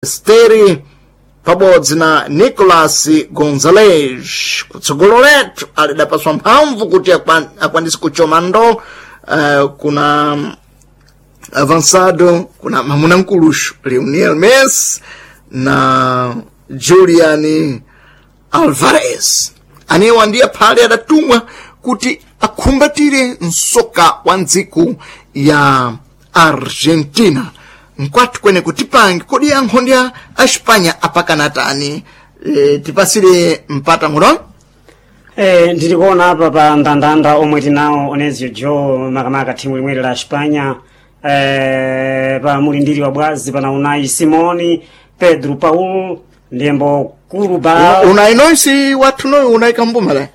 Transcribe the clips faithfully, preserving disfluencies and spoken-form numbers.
Steri pabodzi na Nicolas Gonzalez. Kutsogolo letu alidapaswa mphamvu kuti akwandisi kuchoma ndo. Uh, kuna avançado, kuna mamuna nkulushu Lionel Messi na Julian Alvarez. Anewa ndiye pale adatumwa kuti akumbatire msoka wa nziku ya Argentina. Mkwatu kwene kutipangi kodi ya nkhondya a Spanya apakanatani. E, tipasire mpata muno. Eh, ndilikuona hapa pa ndandanda omwe tinawo Onezio Jo makamaka timu limweli la Spanya. Eh, pa mulindiri wa bwazi pana Unai Simoni, Pedro Paul, ndembo Kuruba. Unai noisi watu noi Unai Kambumala.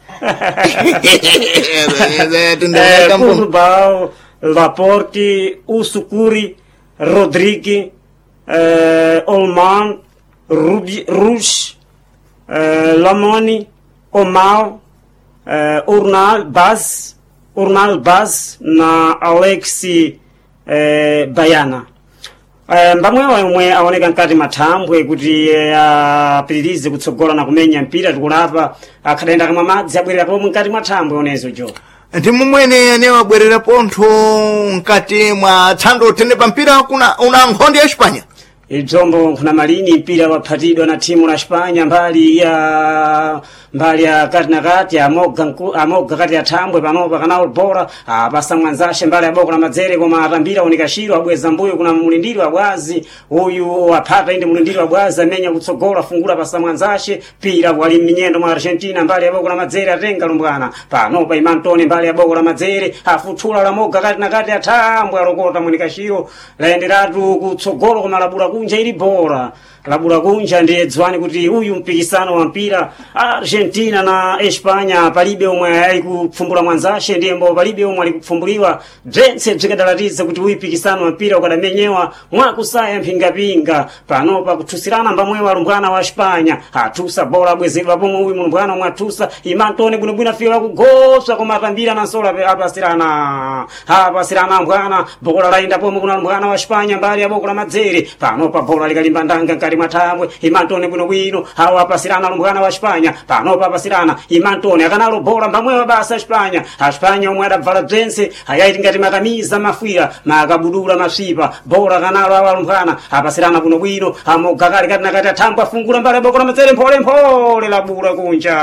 Kuruba, Laporte, Usukuri, Rodrigue, eh, Olman, Rubi, Rush, eh, Lamoni, Omar, eh, Urnal Baz, Urnal Baz na Alexi eh, Bayana. Eh, mbamwe wamwe aoneka nkati mathambwe kuti eh, apitirize kutsogola na kumenya mpira tikulapa akhadaenda kama madzi abwerera pomwe nkati mathambwe Onezo Jo. Ndi mumwene ane wabwerera pontho nkati mwa thando tende pa mpira kuna una nkhondi ya Spanya. Ijombo kuna malini mpira waphatidwa na timu la Spanya mbali ya mbali ya kati na kati amoga amoga kati ya thambwe panopa kanao bora apasa mwanzashe mbali ya boko la madzere koma atambira unikashiro abweza mbuyo kuna mulindiri wa bwazi uyu aphata inde mulindiri wa bwazi amenya kutsogola fungula pasa mwanzashe pira wali minyendo mwa Argentina mbali ya boko la madzere atenga lumbwana panopa Imantoni mbali ya boko la madzere afuthula la moga kati na kati ya thambwe alokota munikashiro laenderatu kutsogola koma labura kunja ili bora labura kunja ndiye dzwani kuti uyu mpikisano wa mpira Argentina na Espanya palibe omwe ali kupfumbula mwanzashe ndiye mbo palibe omwe ali kupfumbuliwa drense bzikadalatiza kuti uyu mpikisano wa mpira ukadamenyewa mwakusaya mpingapinga panopa kuthusirana mbamwewa lumbwana wa Espanya atusa bora bwezedwa pomwe uyu lumbwana mwatusa Imantoni bwinobwina fika kugoswa koma atambira na sola apasirana apasirana mbwana bora laenda pomwe kuna lumbwana wa Espanya mbali ya boko la madzere panopa bora likalimba ndanga nkati mathambwe Imantoni bwinobwino hawa apasirana lumbwana wa Espanya panopa apasirana Imantoni akanalo bora mbamwewa basa Espanya Espanya omwe adabvala drense ayaiti ngati makamiza mafwira makabudula maswipa bora kanalo awa lumbwana apasirana bwinobwino amogakali kati na kati athambwe afungula mbali boko la madzere mpole mpole labura kunja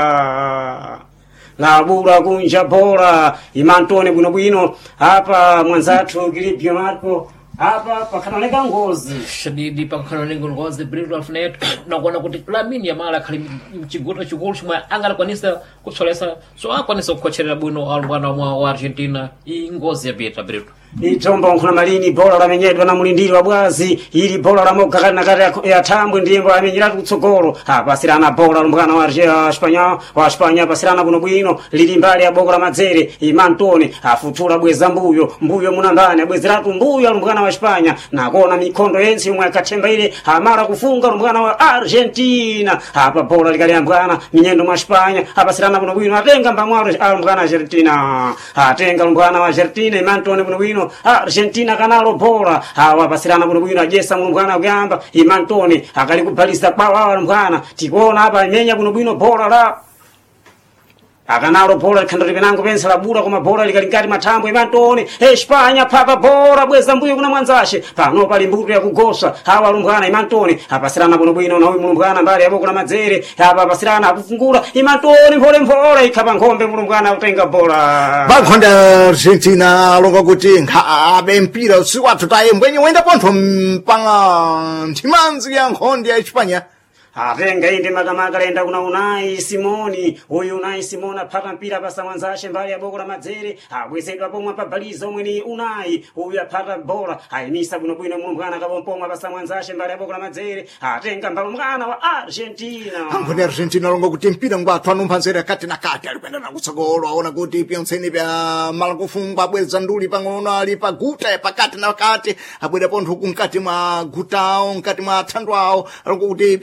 labura kunja bora Imantoni bwinobwino hapa mwanzathu Kilipio Marco hapa pakhanoneka ngozi shadidi pakhanoneka ngozi Brito Alfinet nakuona kuti Lamine Yamal khali mchiguto chikulu chimwe angakwanisa kutsolesa so akwanisa kukhocherera bwino alumbwana wa Argentina ingozi yapita Brito Ijombo nkuna malini bora lamenyedwa na mulindiri wa bwazi ili bora la moga kati na kati ya thambwe ndiyembo amenyeratu kutsogolo apasirana bora lumbwana wa Espanya wa Espanya apasirana buno bwino lili mbali ya boko la madzere Imantoni afuthula bweza mbuyo mbuyo munandani abwezeratu mbuyo lumbwana wa Espanya nakona mikondo yensi umwe akathemba ile amara kufunga lumbwana wa Argentina apa bora likali mbwana minyendo mwa Espanya apasirana buno bwino atenga mbamwaro lumbwana wa Argentina atenga lumbwana wa Argentina Imantoni buno bwino Argentina kanalo bora hawa pasirana buno bwino ajesa mulungwana kuyamba Imantoni akali kupalisa kwawa lumbwana tikuona hapa imenya buno bwino bora la akanalo bora khandari penango pensa labura koma bora likalingati mathambwe Imantoni Espanya papa bora bweza mbuyo kuna mwanzashe pano pali mbuto ya kugosa hawa lumbwana Imantoni apasirana buno bwino na uyu lumbwana mbali yabo kuna madzere hapa pasirana akufungula Imantoni mpole mpole ikhapa nkhombe lumbwana utenga bora bakhonda Argentina longa kuti ngabe mpira sikwathu tayembwenye wenda pontho mpanga nthimanzi ya nkhondi ya Espanya atenga inde makamaka lenda kuna Unai Simoni uyu Unai Simoni aphata mpira pasa mwanzashe mbali ya boko la madzere abwezedwa pomwe pabaliza omwe ni Unai uyu aphata bora ayimisa bwino bwino mulungwana kabompomwe pasa mwanzashe mbali ya boko la madzere atenga mbalo mwana wa Argentina nkhondi Argentina longa kuti mpira ngwathu anumphanzera kati na kati alipenda na kutsogolo aona kuti pyontseni pya malakufungwa abweza nduli pang'ono ali paguta pakati na kati abwera pontho kunkati mwa gutawo nkati mwa thandwawo longa kuti pyontseni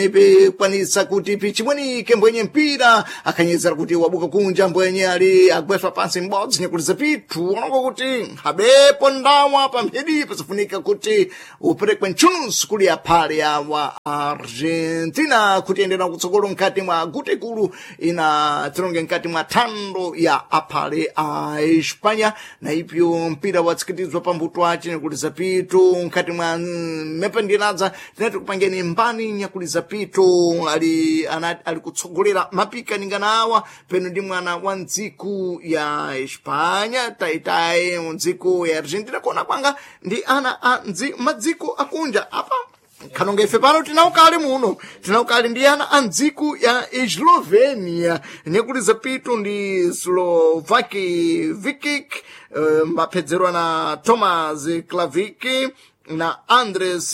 pamwenepe kwanisa kuti pichimwenike mbwenye mpira akanyezera kuti wabuka kunja mbwenye ali agwefa pansi m'bodzi nyakuliza pitu onako kuti habepo ndawa pamphedi pasafunika kuti uperekwe ntchununso kuli aphale awa Argentina kuti endera kutsogolo mkati mwa gutekulu ina tironge mkati mwa thando ya aphale a Espanya na ipyo mpira watsikitizwa pambuto ache nyakuliza pitu mkati mwa mepandinaza tinati kupangeni mbani nyakuliza pitu ali ana, ali kutsogolera mapika ningana awa peno ndi mwana wa ndziku ya Espanya taitai ndziku ya Argentina kona kwanga ndi ana a nzi, madziko akunja apa kanonga ife pano tinaukali muno tinaukali ndi ana a ndziku ya Eslovenia nyakuliza pitu ndi Slovaki Vikic uh, mapedzerwa na Tomas Klaviki na Andres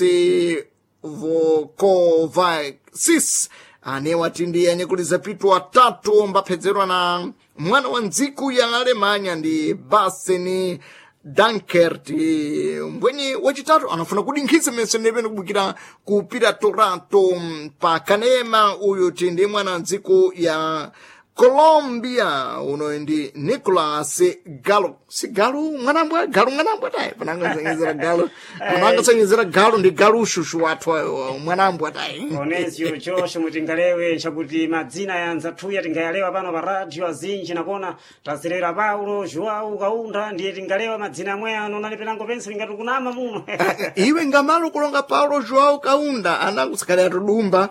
Vokovacis anewati ndi anyakuliza pitu watatu mbapedzerwa na mwana wa ndziku ya Alemanya ndi Basen Dankert mbwenye wachitatu anafuna kudinkhiza meseneve nikubukira kupira Toronto pa kanema uyu tindi mwana wa ndziku ya Colombia uno ndi Nicolas Galo si Galo mwanambwa Galo mwanambwa tayi pananga sanyezera Galo pananga sanyezera Galo ndi Galo shushu watu mwanambwa tayi Onesio Josh mutingalewe chakuti madzina ya nzathuya tingayalewa pano pa radio azinji nakona tazerera Paulo Joao Kaunda ndiye tingalewa madzina amwe ano nali penango pensi lingatukunama muno iwe ngamalo kulonga Paulo Joao Kaunda anakusikale atudumba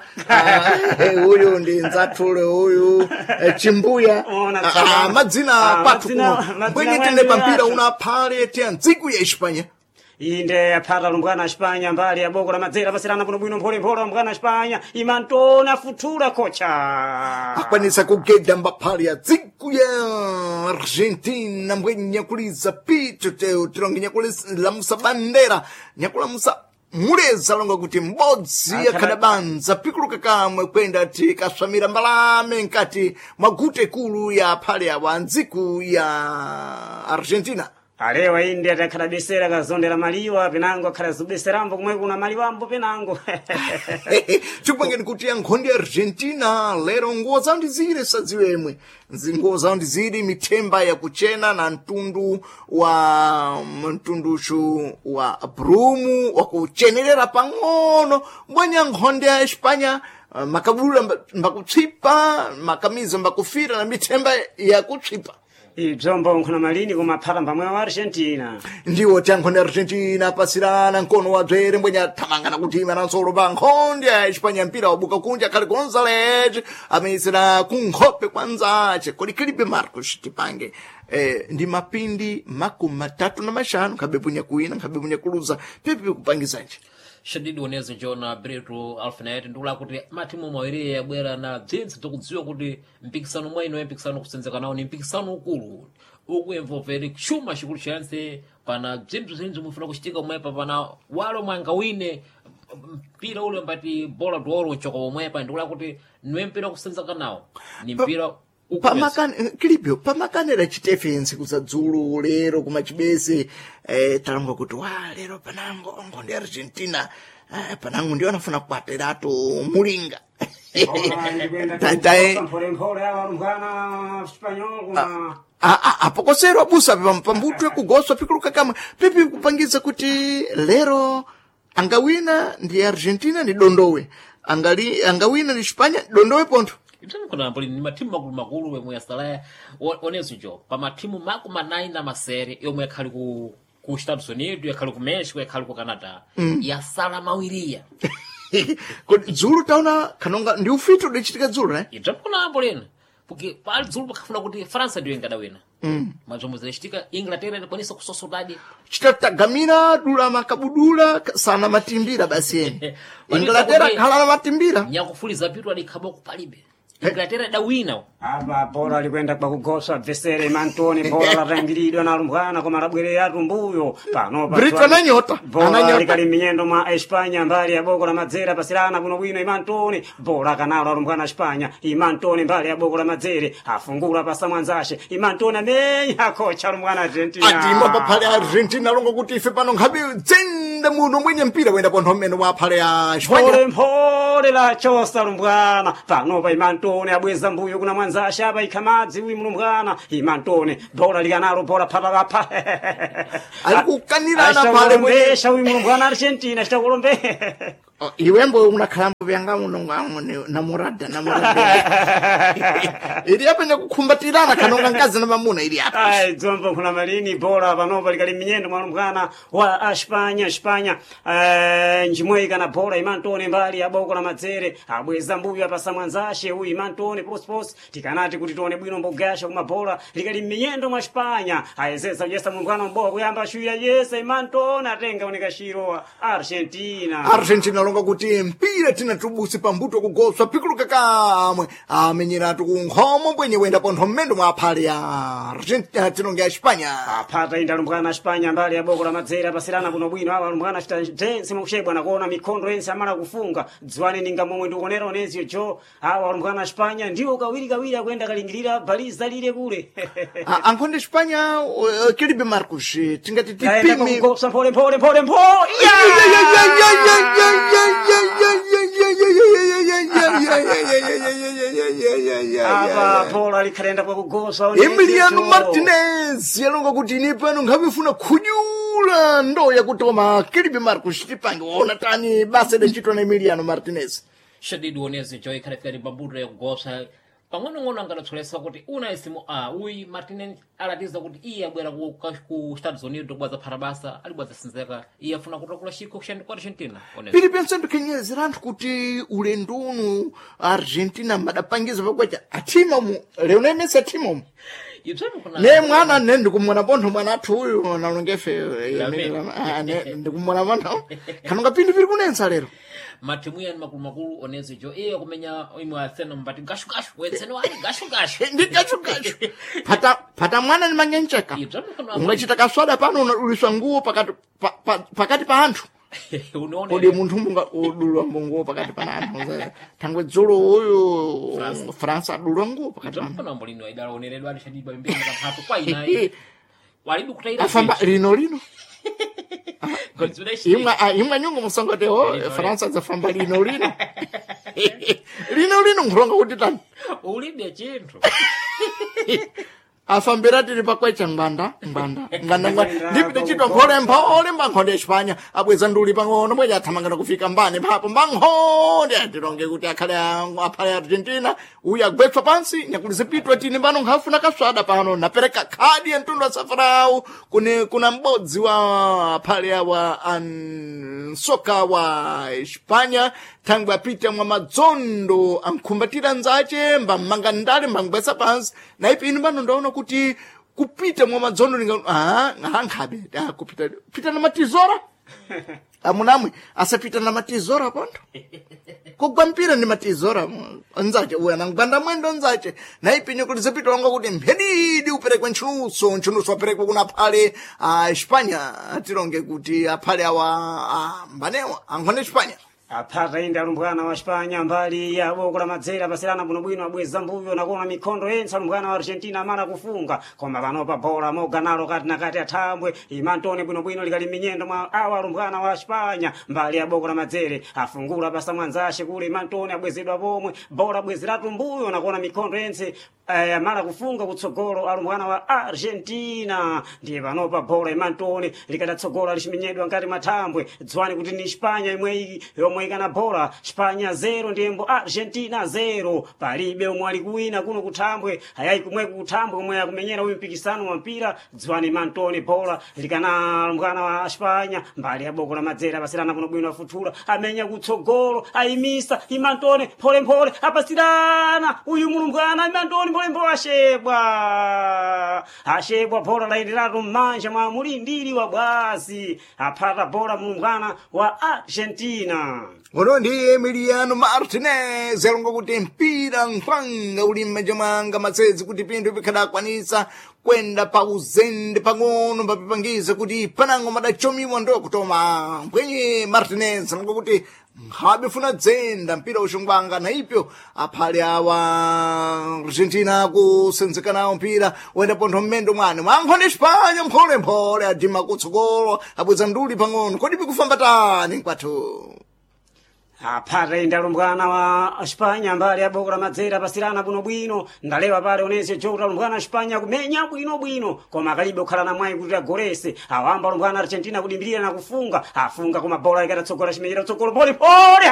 uyu ndi nzathule uyu chimbuya ah, madzina patu mbwenye tende pampira una phale tia ndziku ya Espanya inde aphata lumbwana Espanya mbali ya boko la madzera pasirana bwino bwino mpole mpole mbwana Espanya imantona futura kocha akwanisa kugeda mbaphale ya ndziku ya Argentina mbwenye nyakuliza pitu teo tironge nyakuliza musa bandera nyakula musa muleza longa kuti mbodzi yakhadabanza pikuluka kamwe kwenda ti kaswamira mbalame nkati magute kulu ya phale ya wanziku ya Argentina alewa indi atakhalabesera kazondera maliwa penango akhalazubesserambo kumwe kuna maliwambo penango chikupangeni kuti yankhondi ya Argentina lero nguo zawo ndizire sadziwemwe nguo zawo ndiziri mithemba ya kuchena na mtundu wa mtundushu wa brumu wa kuchenerera pang'ono mbwanya nkhondi ya Espanya makabulula mbakutsipa makamizo mbakufira na mithemba ya kutsipa ibzombo nkhuna malini kumaphata pamwe wa Argentina ndiwo tiyankhonde Argentina pasirana nkono wadzere mbwenya thamangana kutima na nsolo pa nkhonde ya Espanya mpira wabuka kunja khali Gonzalez ameyisira kunkhope kwanzace kodi Felipe Marcos tipange eh, ndi mapindi makumi matatu na mashanu nkhabepo nyakuwina nkhabepo nyakuluza pepe kupangizanje shadidi onezi njona Brito Alfinet ndikula kuti matimu mawiri yabwera na dzinsi tikudziwa kuti mpikisano mwaino mpikisano kusenzeka nawo ni mpikisano ukulu ukuinvolveri chuma chikulu chanse pana bzinthu zinji mufuna kuchitika mwepa pana walo mwangawine mpira ule mbati bola doro choko omwepa ndikula kuti niwe mpira kusenzeka nawo ni mpira pamakane kilibyo pamakanera chitefensi kusadzulu lero kumachibese eh talonga kuti wa lero panango ngonde Argentina eh, panango ndio anafuna kwaterato mulinga tatai mpole mpole awa lumbwana Espanyol kuma apokosero abusa pambutwe kugoswa pikuluka kama pepe kupangiza kuti lero angawina ndi Argentina ndi dondowe angali angawina ndi Espanya dondowe ponto Itani kuna mpoli ni matimu makulu makulu wemwe ya salaya onesu jo pa matimu maku manai na masere yomwe yakhali ku ku Estados Unidos yakhali ku Mexico yakhali ku Canada mm. ya sala mawiriya kodi dzulu taona kanonga ndi ufito dichitika dzulu eh Itani kuna mpoli porque pali dzulu pakafuna kuti France ndiyo ingadawina mm. mazomwe zilichitika Inglaterra inakwanisa kusosodadi chitatagamira dula makabudula sana matimbira basi ene Inglaterra khala na matimbira nyakufuliza pitu adikhabo kupalibe inglaterra dawina apa bora likwenda kwa kugosa vesere mantoni bora latangiridwa na lumbwana koma labwerera tumbuyo pano pa Brito ananyota bora ananyota likali minyendo mwa Espanya mbali ya boko la madzera pasirana kuno bwino imantoni bora kanalo alumbwana Espanya imantoni mbali ya boko la madzere afungula pasa mwanzashe imantoni amenya kocha alumbwana Argentina atimba paphale ya Argentina longo kuti ife pano nkhabe dzenda muno mwenye mpira wenda pontho mmene wa phale ya Espanya mpole mpole la chosa alumbwana pano pa imantoni abweza mbuyo kuna mwanzashe apa ikamadzi uyu mulumbwana imantoni bora likanalo bora phatalapha alikukanirana phale mwenye Besha uyu mulumbwana Argentina chitakolombe iwembo unakhalambo vyanga muno ngamwe namurada namurada ili apa nyakukhumbatirana kanonga nkazi na mamuna ili apa ai dzombo kuna malini bora panopa likali minyendo mwalumbwana wa Espanya Espanya eh njimweka na bora imantoni mbali ya boko la madzere abweza mbuyu apa samwanzashe uyu imantoni pos pos tikanati kuti tione bwino mbogasha kuma bora likali minyendo mwa Espanya ayesesa yesa mulumbwana mboa kuyamba shuya yesa imantoni atenga unika shiro Argentina Argentina longa kuti mpira tina tubusi pambuto kugoswa pikuluka kamwe amenyeratu kunkhomo mbwenye wenda pontho mmendo mwa phale ya Argentina tinonge ya Espanya apata inda lumbwana Espanya mbali ya boko la madzera pasirana kuno bwino awa lumbwana chita tense mukushebwa na kuona mikondo yense amala kufunga dziwani ninga momwe ndikuonera onezio jo awa lumbwana Espanya ndiwo kawiri kawiri akwenda kalingirira baliza lile kule ankhonde Espanya kilibe Marcos tingati tipimi kugosa mpole mpole mpole mpole ava bola likalenda kwa kugosa Emiliano Martinez yalonga kuti ni pano ngavifuna kunyula ndo yakuti koma Kilibe Marcos tipange ona tani basa lechitwa na Emiliano Martinez shadidi wonezi joy khareferi babure ya kugosa pang'ono ngono angalatsolesa kuti una isimo a uyi Martinez alatiza kuti iye abwera ku ku Estados Unidos bwaza pharabasa alibwaza sinzeka iye afuna kutakula shiko kushandi kwa Argentina onezi pili pensando kenyezera anthu kuti ulendo uno Argentina madapangiza pakwacha atima mu Lionel Messi atima mu ne mwana ne ndikumwana pontho mwana athu uyu nalongefe ndikumwana pontho kanonga pindi pili kunensa lero matimu yani makulu makulu onezi jo iye kumenya imwe athena mbati gashu gashu wenzeno ali gashu gashu ndi gashu gashu pata pata mwana ni mangencheka ungachita kaswada pano unaduliswa nguo pakati pa, pa, pakati pa anthu unaona kodi munthu munga udulwa nguo pakati pa anthu thangwe dzulo uyu France adulwa nguo pakati pa anthu pana mbolino idala oneredwa ali shadiba mbili kapatu kwa ina walibu kutaira afamba lino lino imwe imwe nyungu musongote ho France zafamba lino lino lino lino ngronga kuti tani ulibe chinthu afambira tiri pakwecha nganda nganda nganda nganda ndipite chitwa khole mphole mbankhonde Espanya abweza nduli pang'ono bweja athamangana kufika mbane phapo mbankhonde atironge kuti akhale aphale Argentina uya gwetsa pansi nyakulizipitwa tini pano nkhafuna kaswada pano napereka khadi ya mtundu wa safarawu kune kuna mbodzi wa aphale wa an soka wa Espanya tangu apita mwa madzondo ankhumbatira nzache mbamanga ndale mbangwetsa pansi na ipi ini pano ndaona kuti kupita mwa madzondo ninga ah ngankhabe ah kupita pita na matizora amunamwe asapita na matizora pontho kugwa mpira ni matizora nzache uya nangwanda mwendo nzache na ipi nyokulizapita wanga kuti mphedidi uperekwe nchunuso nchunuso aperekwe kuna phale a Espanya atironge kuti aphale awa mbanewa ankhonde Espanya apata inda lumbwana wa Espanya mbali ya boko la madzera pasirana buno bwino abweza mbuyo nakuona mikondo yensa lumbwana wa Argentina amana kufunga koma panopa bola moganalo kati na kati athambwe imantoni buno bwino likali minyendo mwa awa lumbwana wa Espanya mbali ya boko la madzere afungula pasa mwanzashe kule imantoni abwezedwa pomwe bola bwezeratu mbuyo nakuona mikondo yense eh, amana kufunga kutsogolo alumbwana wa Argentina ndiye panopa bola imantoni likadatsogolo lishiminyedwa ngati mathambwe dzwani kuti ni Espanya imwe iyi yomwe ikana bola Espanya zero ndembo Argentina zero palibe omwe ali kuwina kuno kuthambwe hayayi kumwe kuthambwe omwe akumenyera uyu mpikisano wa mpira dzwani mantoni bola likana mwana wa Espanya mbali ya boko la madzera pasirana kuno bwino afuthula amenya kutsogolo ayimisa imantoni pole pole apasirana uyu mulumbwana imantoni pole pole ashebwa ashebwa bola laenderatu mmanja mwa mulindiri wa bwazi apata bola mulumbwana wa Argentina Uno ndi Emiliano Martinez alongo kuti mpira nkwanga uli m'manja mwanga masezi kuti pindu bikadakwanisa kwenda pa uzende pang'ono mbapipangiza kuti panango madachomiwa ndo kutoma mbwenye Martinez alongo kuti nkhabifuna dzenda mpira ushungwanga na ipyo aphali awa Argentina kusenzekanawo mpira wenda pontho mmendo mwane mwankhonde Espanya mphole mphole adima kutsogolo abweza nduli pang'ono kodi bikufamba tani nkwathu apata ndalumbwana wa Espanya mbali ya boko la madzera pasirana bwino bwino ndalewa pale onese chota lumbwana Espanya kumenya bwino bwino koma kalibe kukhala na mwayi kuti agolese awamba lumbwana Argentina kudimbirira na kufunga afunga koma bola ikatatsogola chimenyera tsogolo pole pole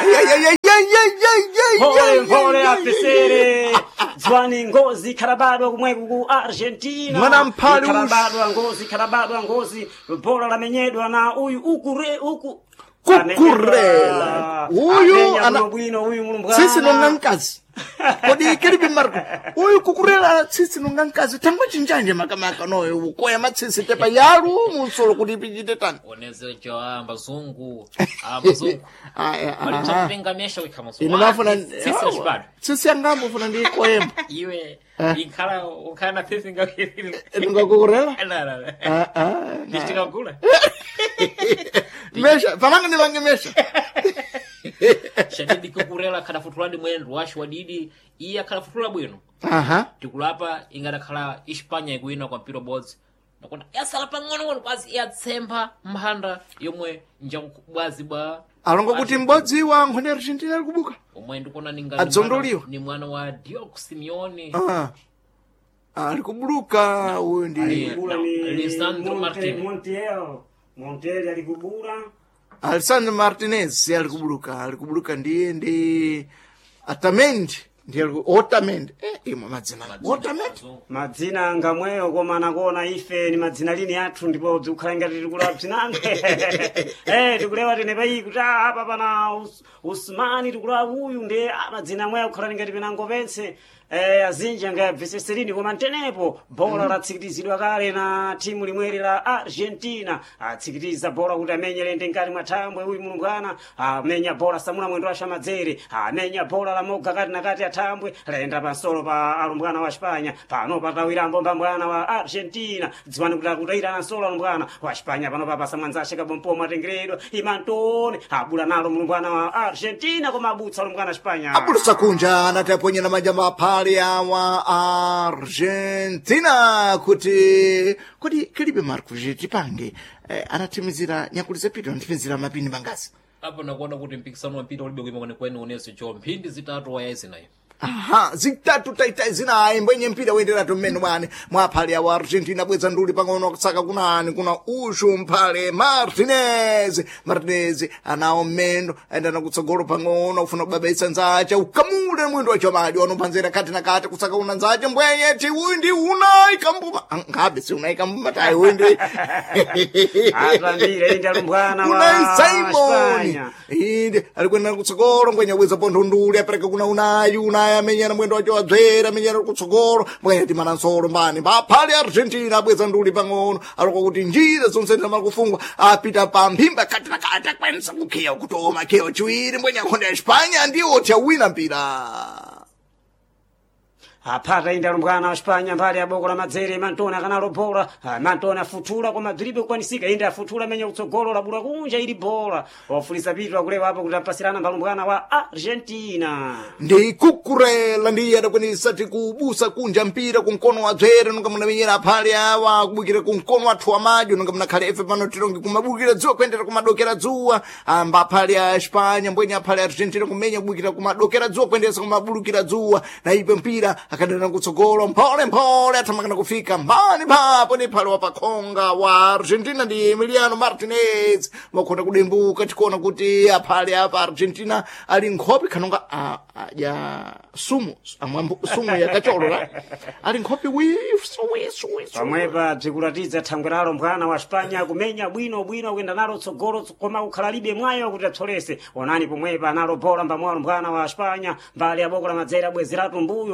pole pole apesere zwani ngozi karabadwa kumweku ku Argentina mwana mpali karabadwa ngozi karabadwa ngozi bola lamenyedwa na uyu ukure uku kukurela uyu ana bwino uyu mulumbu sisi nongankazi kodi kilibi marko uyu kukurela sisi nongankazi tango chinjanje makamaka noyo ukoya matsisi tepa yaru musolo kuti pichite tani oneze cho amba zungu amba zungu ali chapinga mesha wikama so ino mafuna sisi shibado sisi angambo funa ndi koyemba iwe ikhala ukana sisi ngakiri ngakukurela la la la ah ah ndishika kula mesha fananga ni bange mesha shadidi kukurela kana futulandi mwendo washi wadidi iya kana futula bwino aha tikulapa ingada khala Espanya ikuina kwa mpira bodzi nakona yasala pang'ono ngono kwazi yatsemba mhanda yomwe nja kubwazi ba alongo kuti mbodzi wa nkhone Argentina ali kubuka omwe ndikona ninga adzondoliwa ni mwana wa Diego Simeone ah ali kubuluka uyu ndi Lisandro Martinez Montiel Montiel ali kubura Alessandro Martinez ali kubuluka ali kubuluka ndiye ndi Otamendi ndiye Otamendi eh imwe madzina Otamendi madzina ngamweyo koma nakona ife ni madzina lini athu ndipo ukhala ngati tikula bzinange eh tikulewa tene pai kuti apa pana Usmani tikula uyu ndi madzina mweyo ukhala ngati pinango pense eh azinja ngabviseserini koma ntenepo bola mm. latsikitizidwa kale na timu limweri la Argentina atsikitiza bola kuti amenyere ndengati mwathambwe uyu mulungwana amenya bola samuna mwendo asha madzere amenya bola la moga kati na kati athambwe laenda pansolo pa alumbwana wa Espanya pano patawirambo mbambwana wa Argentina dziwani kuti akutaira na nsolo alumbwana wa Espanya pano papasa mwanzashe kabompomo atengeredwa imantone abula nalo mulungwana wa Argentina koma abutsa alumbwana Espanya abulisa kunja anataponya na majama pa wa Argentina kuti kuti kilibe Marco tipange eh, anatimizira nyakulize pito anatimizira mapini mangazi apo nakuona kuti mpikisano wa mpira ulibe kuimba kwene uneso cho mphindi zitatu wayezi nayo aha zitatu taita zinayi mbwenye mpira wendera tumene mwane mwaphali ya Argentina bweza nduli pang'ono kusaka kunani kuna ushu mphale Martinez Martinez anawo mmendo aenda nakutsogolo pang'ono ufuna kubabaisa nzache ukamule mwendo wa chamadi wanopanzira kati na kati kusaka una nzache mbwenye ti undi unai kambuma ngabe si unai kambuma tai undi atandire indi alumbwana wa unai Simon indi alikwenda kutsogolo mbwenye bweza pontho nduli apereka kuna unai unai amenyera mwendo wacho wadzera amenyera kutsogolo mbwenye timana nsolo mbani baphali Argentina bweza nduli pang'ono aloko kuti njira zonse ndamala kufungwa apita pa mphimba kati na kati akwanisa kukhiya kutoma khiyo chiwiri mbwenye akhonde ya Espanya ndiwo tiawina mpira apata indi alumbwana wa Espanya mbali ya boko la madzere mantona kanalo bola mantona afutula koma dzilibe kwanisika indi afutula menya kutsogolo la bula kunja ili bola wafulisa pitu akulewa apo kuti apasirana mbalumbwana wa Argentina ndi kukurela ndiye adakwanisa tikubusa kunja mpira kunkono wa dzere nunga munamenyera aphali awa kubukira kunkono wathu wa madyo nunga munakhale efe pano tilongi kumabukira dzuwa kuendera kumadokera dzuwa amba aphali ya Espanya mbwenye aphali ya Argentina kumenya kubukira kumadokera dzuwa kuenderesa kumabulukira dzuwa na ipe mpira akadana kutsogolo mpole mpole atamakana kufika mbani papo ni phali wa pakhonga wa Argentina ndi Emiliano Martinez wakhonda kudembuka tikuona kuti aphali apa Argentina ali nkhopi khanonga a, a, ya sumu amwambo sumu ya kacholola ali nkhopi wiso wiso wiso pamwepa tikulatiza thangwe lalo mphana wa Espanya kumenya bwino bwino kwenda nalo tsogolo koma ukhalalibe mwayo kuti atsolese onani pomwepa nalo bola mbamwalo mphana wa Espanya mbali ya boko la madzera bwezeratu mbuyo na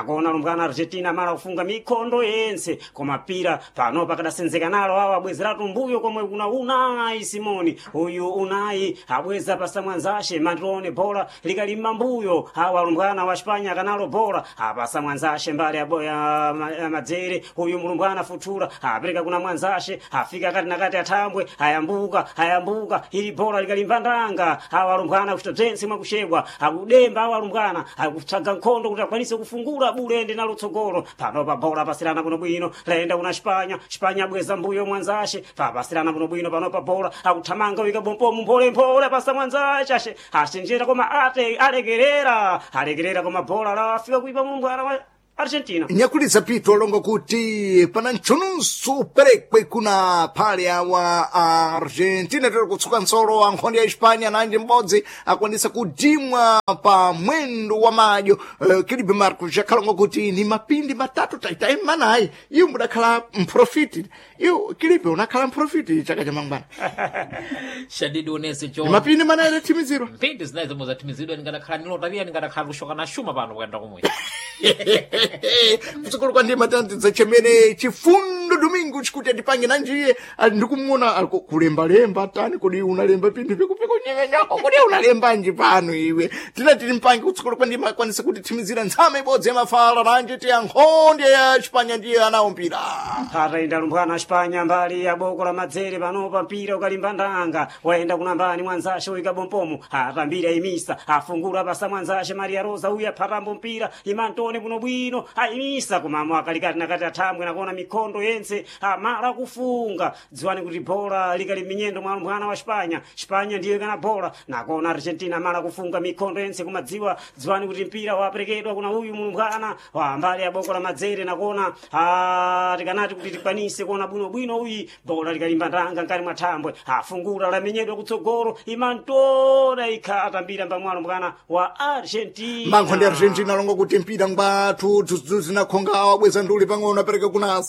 nakona alumbwana Argentina mala kufunga mikondo yense koma pira pano pakadasenzeka nalo awa abwezeratu mbuyo komwe kuna Unai Simoni uyu Unai abweza pasa mwanzashe mandrone bola likalima mbuyo awa alumbwana wa Espanya kanalo bola apasa mwanzashe mbali ya boya Madzere uyu mulumbwana futura apereka kuna mwanzashe afika kati na kati atambwe ayambuka ayambuka ili bola likalimbandanga awa alumbwana kutotense mwakushegwa akudemba awa alumbwana akutsaga nkondo kuti akwanise kufungula bulende nalo tsogolo pano pa bola pasirana kuno bwino laenda kuna Espanya Espanya abweza mbuyo mwanzashe pa pasirana kuno bwino pano pa bola akuthamanga wika bompo mpole mpole pasa mwanzashe ashenjera koma ate alegerera alegerera koma bola la afika kuipa mulumbwana wa Argentina. Nyakuliza pito longo kuti pana nchununsu perekwe kuna pale awa Argentina tero kutsuka nsoro ankhondi ya Espanya na anje mbodzi akwanisa kudimwa pa mwendo wa majo uh, Kilibe Marcos jakalongo kuti ni mapindi matatu taitai manayi iyo mudakhala mprofiti iyo Kilibe unakhala mprofiti chaka cha mangwana shadidi unese cho mapindi manayi timiziro mpindi zinazo moza timiziro ningana nilo tabia ningana kushoka na shuma pano kwenda kumwe kutsukulu kwa ndima tantiza chemene chifundo Domingo chikuti atipange na njiye ndikumuona aliko kulemba-lemba tani kodi unalemba pindi pikupiko nyenyako kodi unalemba nji pano iwe tina tili mpange kutsukulu kwa ndima kwanisa kuti timizira nzama ibodzi ya mafala na nje tiya nkhonde ya Espanya ndiye anaompira ataenda lumbwana Espanya mbali ya boko la Madzere panopa mpira ukalimbandanga waenda kuna mbani mwanzashe uika bompomo atambira imisa afungula pasa mwanzashe Maria Rosa uya parambo mpira imantone buno bwino aimisa kumamwa akalikati nakati atambwe nakona mikondo yense amala kufunga dziwani kuti bola likali minyendo mwa mwana wa Espanya Espanya ndiyo kana bola nakona Argentina amala kufunga mikondo yense kumadziwa dziwani kuti mpira waperekedwa kuna huyu mwana wa mbali ya boko la Madzere nakona ah tikanati kuti tikwanise kuona bwino bwino uyi bola likalimbandanga ngani mwatambwe afungula la minyendo kutsogoro imantona ikatambira mbamwalo mwana wa Argentina mankhonde Argentina longo kuti mpira ngbathu zinakhonga wabweza nduli pang'ono apereka kuna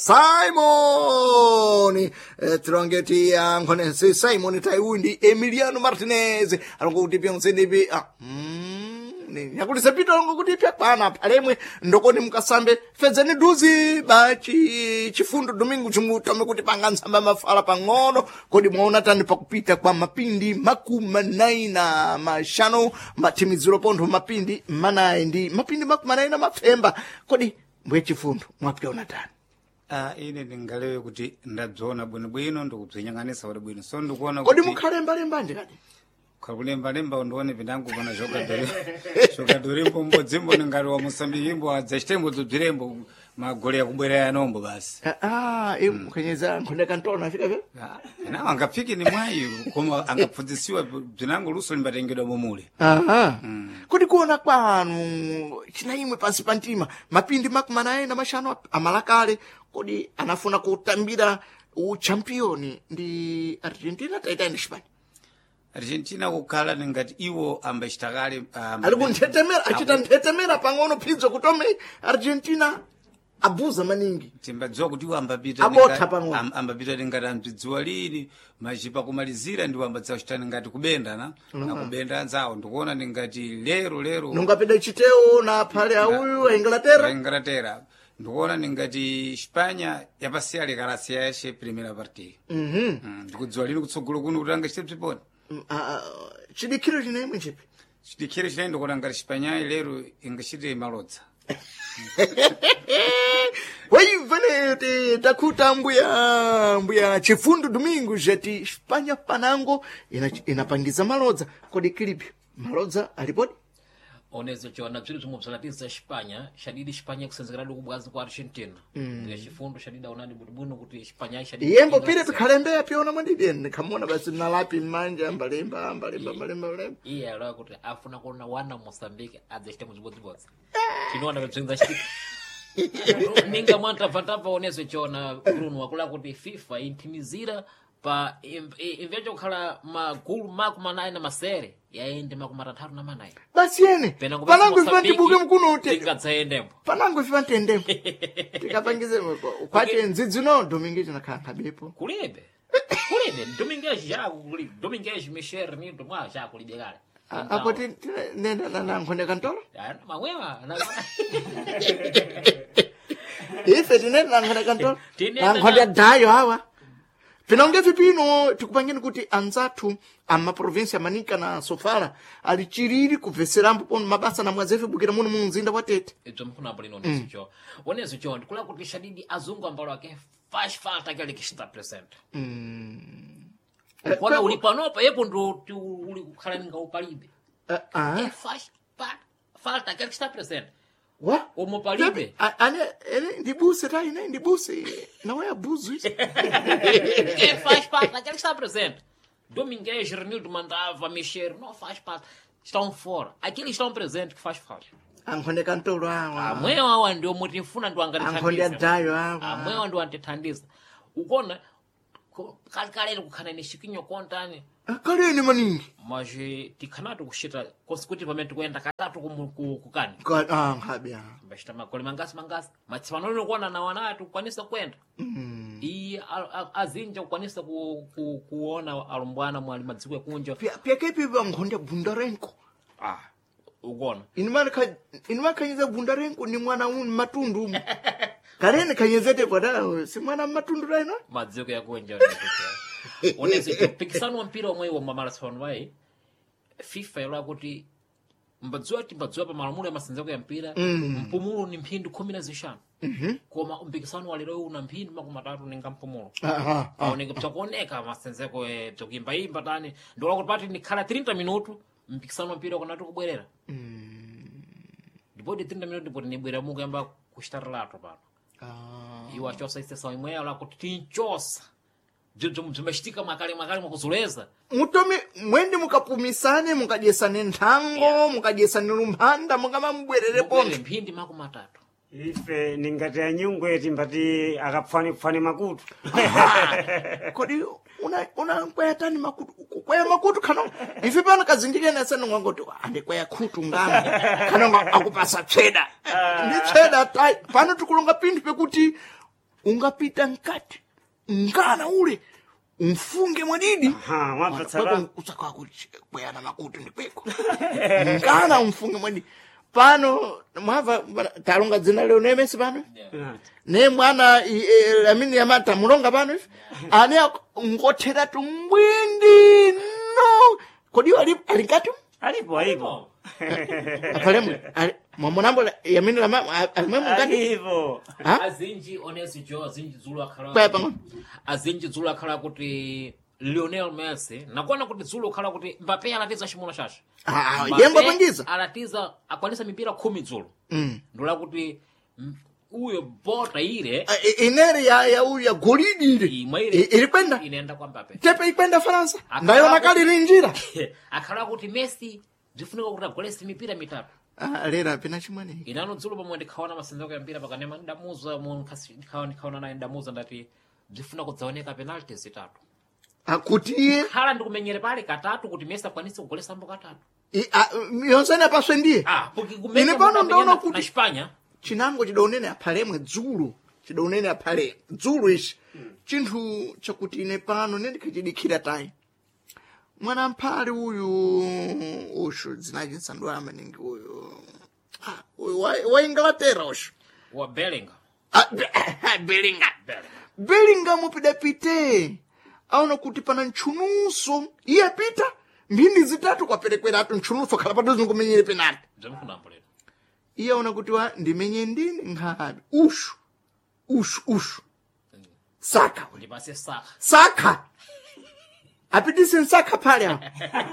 Simon eh, tirongeti ankhone si Simon taiwu ndi Emiliano Martinez alongo kuti pia msendipi ah mm, nyakulisa pito longo kuti pia pana palemwe ndokoni mkasambe fedzeni duzi bachi chifundo Domingo chimutame kuti panga nsamba mafala pang'ono kodi mwaona tani pakupita kwa mapindi makumanayi na mashano matimiziro pontho mapindi manayi ndi mapindi makumanayi na mapfemba kodi mbwe chifundo mwapyaona tani ah ine ndingalewe kuti ndadzona bwino bwino ndikubzinyanganisa kuti bwino so ndikuona kodi mukhalemba lemba ndikati kakulemba lemba ndone vindangu kana jogadore jogadore mbombo dzimbo ngari wa Mosambikimbo adzachtembo dzirembo magole ya kubwera ya nombo basi ah eh mukanyeza nkhonde kantona fika vile na angapfiki ni mwayi koma angapfudzisiwa bzinangu luso limbatengedwa momule aha kodi kuona kwanu chinaimwe pasi pantima mapindi makumanayi na mashano amalakale kodi anafuna kutambira uchampioni ndi Argentina taita ndi Espanya Argentina kukhala ningati iwo ambachtakale um, ali kunthetemera achita nthetemera pang'ono phidzo kutome Argentina abuza maningi timbadzwa kuti iwo ambapita abotha pang'ono am, ambapita ngati amdzidziwa lini machipa kumalizira ndiwo ambadza kuchitana ngati kubenda na uh-huh. na kubenda anzawo ndikuona ningati lero lero nungapita chiteo na phale auyu Inglaterra Inglaterra ndikuona ningati Espanya yapasiya lekarasi yashe primera partida mhm mm, ndikudziwa lini kutsogolo kuno kuti angachitepsiponi chidikiro chinaimwe chipi chidikiro chinaenda kuti ngati Espanya lero ingachite malodza waivene te takuta mbuya mbuya chifundo Domingo jeti Espanya panango ina inapangiza malodza kodi Kilibe malodza alipodi onezo chona bziri tumubzalatiza Espanya shadidi Espanya kusenzekera kubwazi kwa Argentina ndiye chifundo shadida unani budubuno kuti Espanya shadidi yembo pire pikhalembe piona mwandideni khamona basi nalapi manja mbalemba mbalemba mbalemba mbalemba iye ala kuti afuna kuona wana Mozambique adzachite muzibodzibodzi chinoona bzinza chiti ninga mwanta vatapa onezo chona Bruno wakula kuti FIFA intimizira pa imvecho khala magulu makumanayi na masere yaende makumatatatu na manayi basi yene panango ifantibuke mkunote tingatsaendembo panango ifantendembo tikapangize kwate nzidzino Domingo tinakhala bepo kulebe kulebe Domingo jaku kulebe Domingo Michel ni ndo mwa jaku libekale apo ti nenda na nankhonde kantolo mamwewa ife tinenda nankhonde kantolo Tinenda nankhonde na- dayo hawa pinonge vipino tikupangeni kuti anzathu amaprovinsi amanika na sofala ali chiriri kubveserambo pono mabasa na mwazefe bukira muno mu mzinda wa Tete. ibzo mfunapo lino nezicho onezicho ndikula kuti shadidi azungu ambalo ake faz falta que ele que está presente kona uli panopa yepo ndo ti uli kukhala ninga upalibe Ah, ah. é faz pa- falta aquele que está presente Wa? Omo palibe A- ane ene ndibuse ta ine ndibuse não é abuso isso. é faz parte daquele que está presente Domingues, Renildo mandava mexer não faz parte estão fora aqueles estão presentes que faz falta Ankhonde kantolo awa. amwe awa ndio mutifuna ndo Ankhonde angatithandiza dayo awa. amwe ndo antithandiza ukona kalikalele kukhana ni xikinyo kontani Kaleni maningi. mas eh, tikhanatu kuxita consecutivamente kuyenda katatu kumu- ku- kukani Ka ah ngabya. mbexita makole mangasi mangasi mas panoni kuona na wanatu kukwanisa kwenda iyi a- a- azinja kukwanisa ku- ku- kuona alumbwana mwali madziko ekunja Pia pia kepi bankhonde Bundarenko. ah ukona Inimani ka inimani kanyiza Bundarenko ni mwana un matundu. Kaleni kanyezete kwa si mwana matundu raino. madziko yakunja onezi pikisano wa mpira omwe wa marathon vai FIFA yala kuti mbadzwa ti mbadzwa pa malamulo ya masanzeko ya mpira mpumulo ni mphindi kumi na zishanu koma mpikisano wa lero una mphindi makumi matatu ninga mpumulo Aha. aoneke psakuoneka masanzeko bzokimba imba tani ndola kuti pati nikhala thirty minutu mpikisano wa mpira kunati kubwerera ndipo di thirty minutu ndipo nibwera mukuyamba kuxitaralato pano Ah. iwo achosa isesawo imwe yala kuti tinchosa bzibzo bzimaxitika mwakale mwakale mwakuzuleza Mutomi mwende mukapumisane mukajesane nthango mukajesane lumphanda mukamambwerere Mukwere ponto. mphindi makumi matatu ife ningati anyungwe timbati akapfani kupfani makutu Kodi una una kwaya tani makutu kwaya makutu kana ife pano kazindike na sana ngongoti ande kwaya khutu ngana kana ngo akupasa tseda ndi tseda tai pano tikulonga pindi pekuti ungapita nkati ngana ule umfunge mwadidi ha mwapatsala usaka kuti kwaya na makutu ndikweko ngana umfunge mwadidi pano mwava talonga dzina leo nemesi pano ne mwana i- e, amini yamata mulonga pano ife ane ngothera tumbwindi no kodi ali alikati alipo alipo apalemu mwamonambo yamini lama alimemu ngati alipo ha azinji onesi jo azinji zulu akhala kwaya pang'ono azinji zulu akhala kuti Lionel Messi nakona kuti zulu akhala kuti Mbappe alatiza ximuna xaxe ah Mbappe yengo pangiza alatiza akwanisa mipira khumi dzulo mm ndola kuti mm, uyo bota ile Ah, i- ineri ya ya uya golidi ile imwe I- ile ili kwenda inaenda kwa Mbappe tepe ikwenda Faransa Akala- ndayona kali linjira akhala kuti Messi bzifunika kuti agolese mipira mitatu ah lera pina chimwani inano dzulo pomwe ndikhaona masanzeko ya mpira pakanema ndamuza munkhasi ndikhaona ndikhaona naye ndamuza ndati bzifuna kudzaoneka penalty zitatu akuti iye khala ndikumenyere pale katatu kuti Messi akwanise kugolesa mbo katatu i- ah, yonsene apaswe ndiye ah porque Ine kumenya pano ndaona na kuti- Espanya chinango chidaunene aphalemwe dzulu chidaunene aphale dzulu ichi chinthu chakuti ine pano nendikachidikira tayi mwana mphale uyu ushu dzinache nsandwala maningi uyu Ah, uyu wa wa Inglaterra ushu wa Bellingham Ah, Be- Bellingham Bellingham upidapite aona kuti pana ntchunuso iye apita mphindi zitatu kwaperekweratu ntchunuso khala padozi nkumenyere penalty bzamfunambulira iye aona kuti wa ndimenye ndini nkhabe ushu ushu ushu saka we. ndipase saka saka apitise nsaka phale apo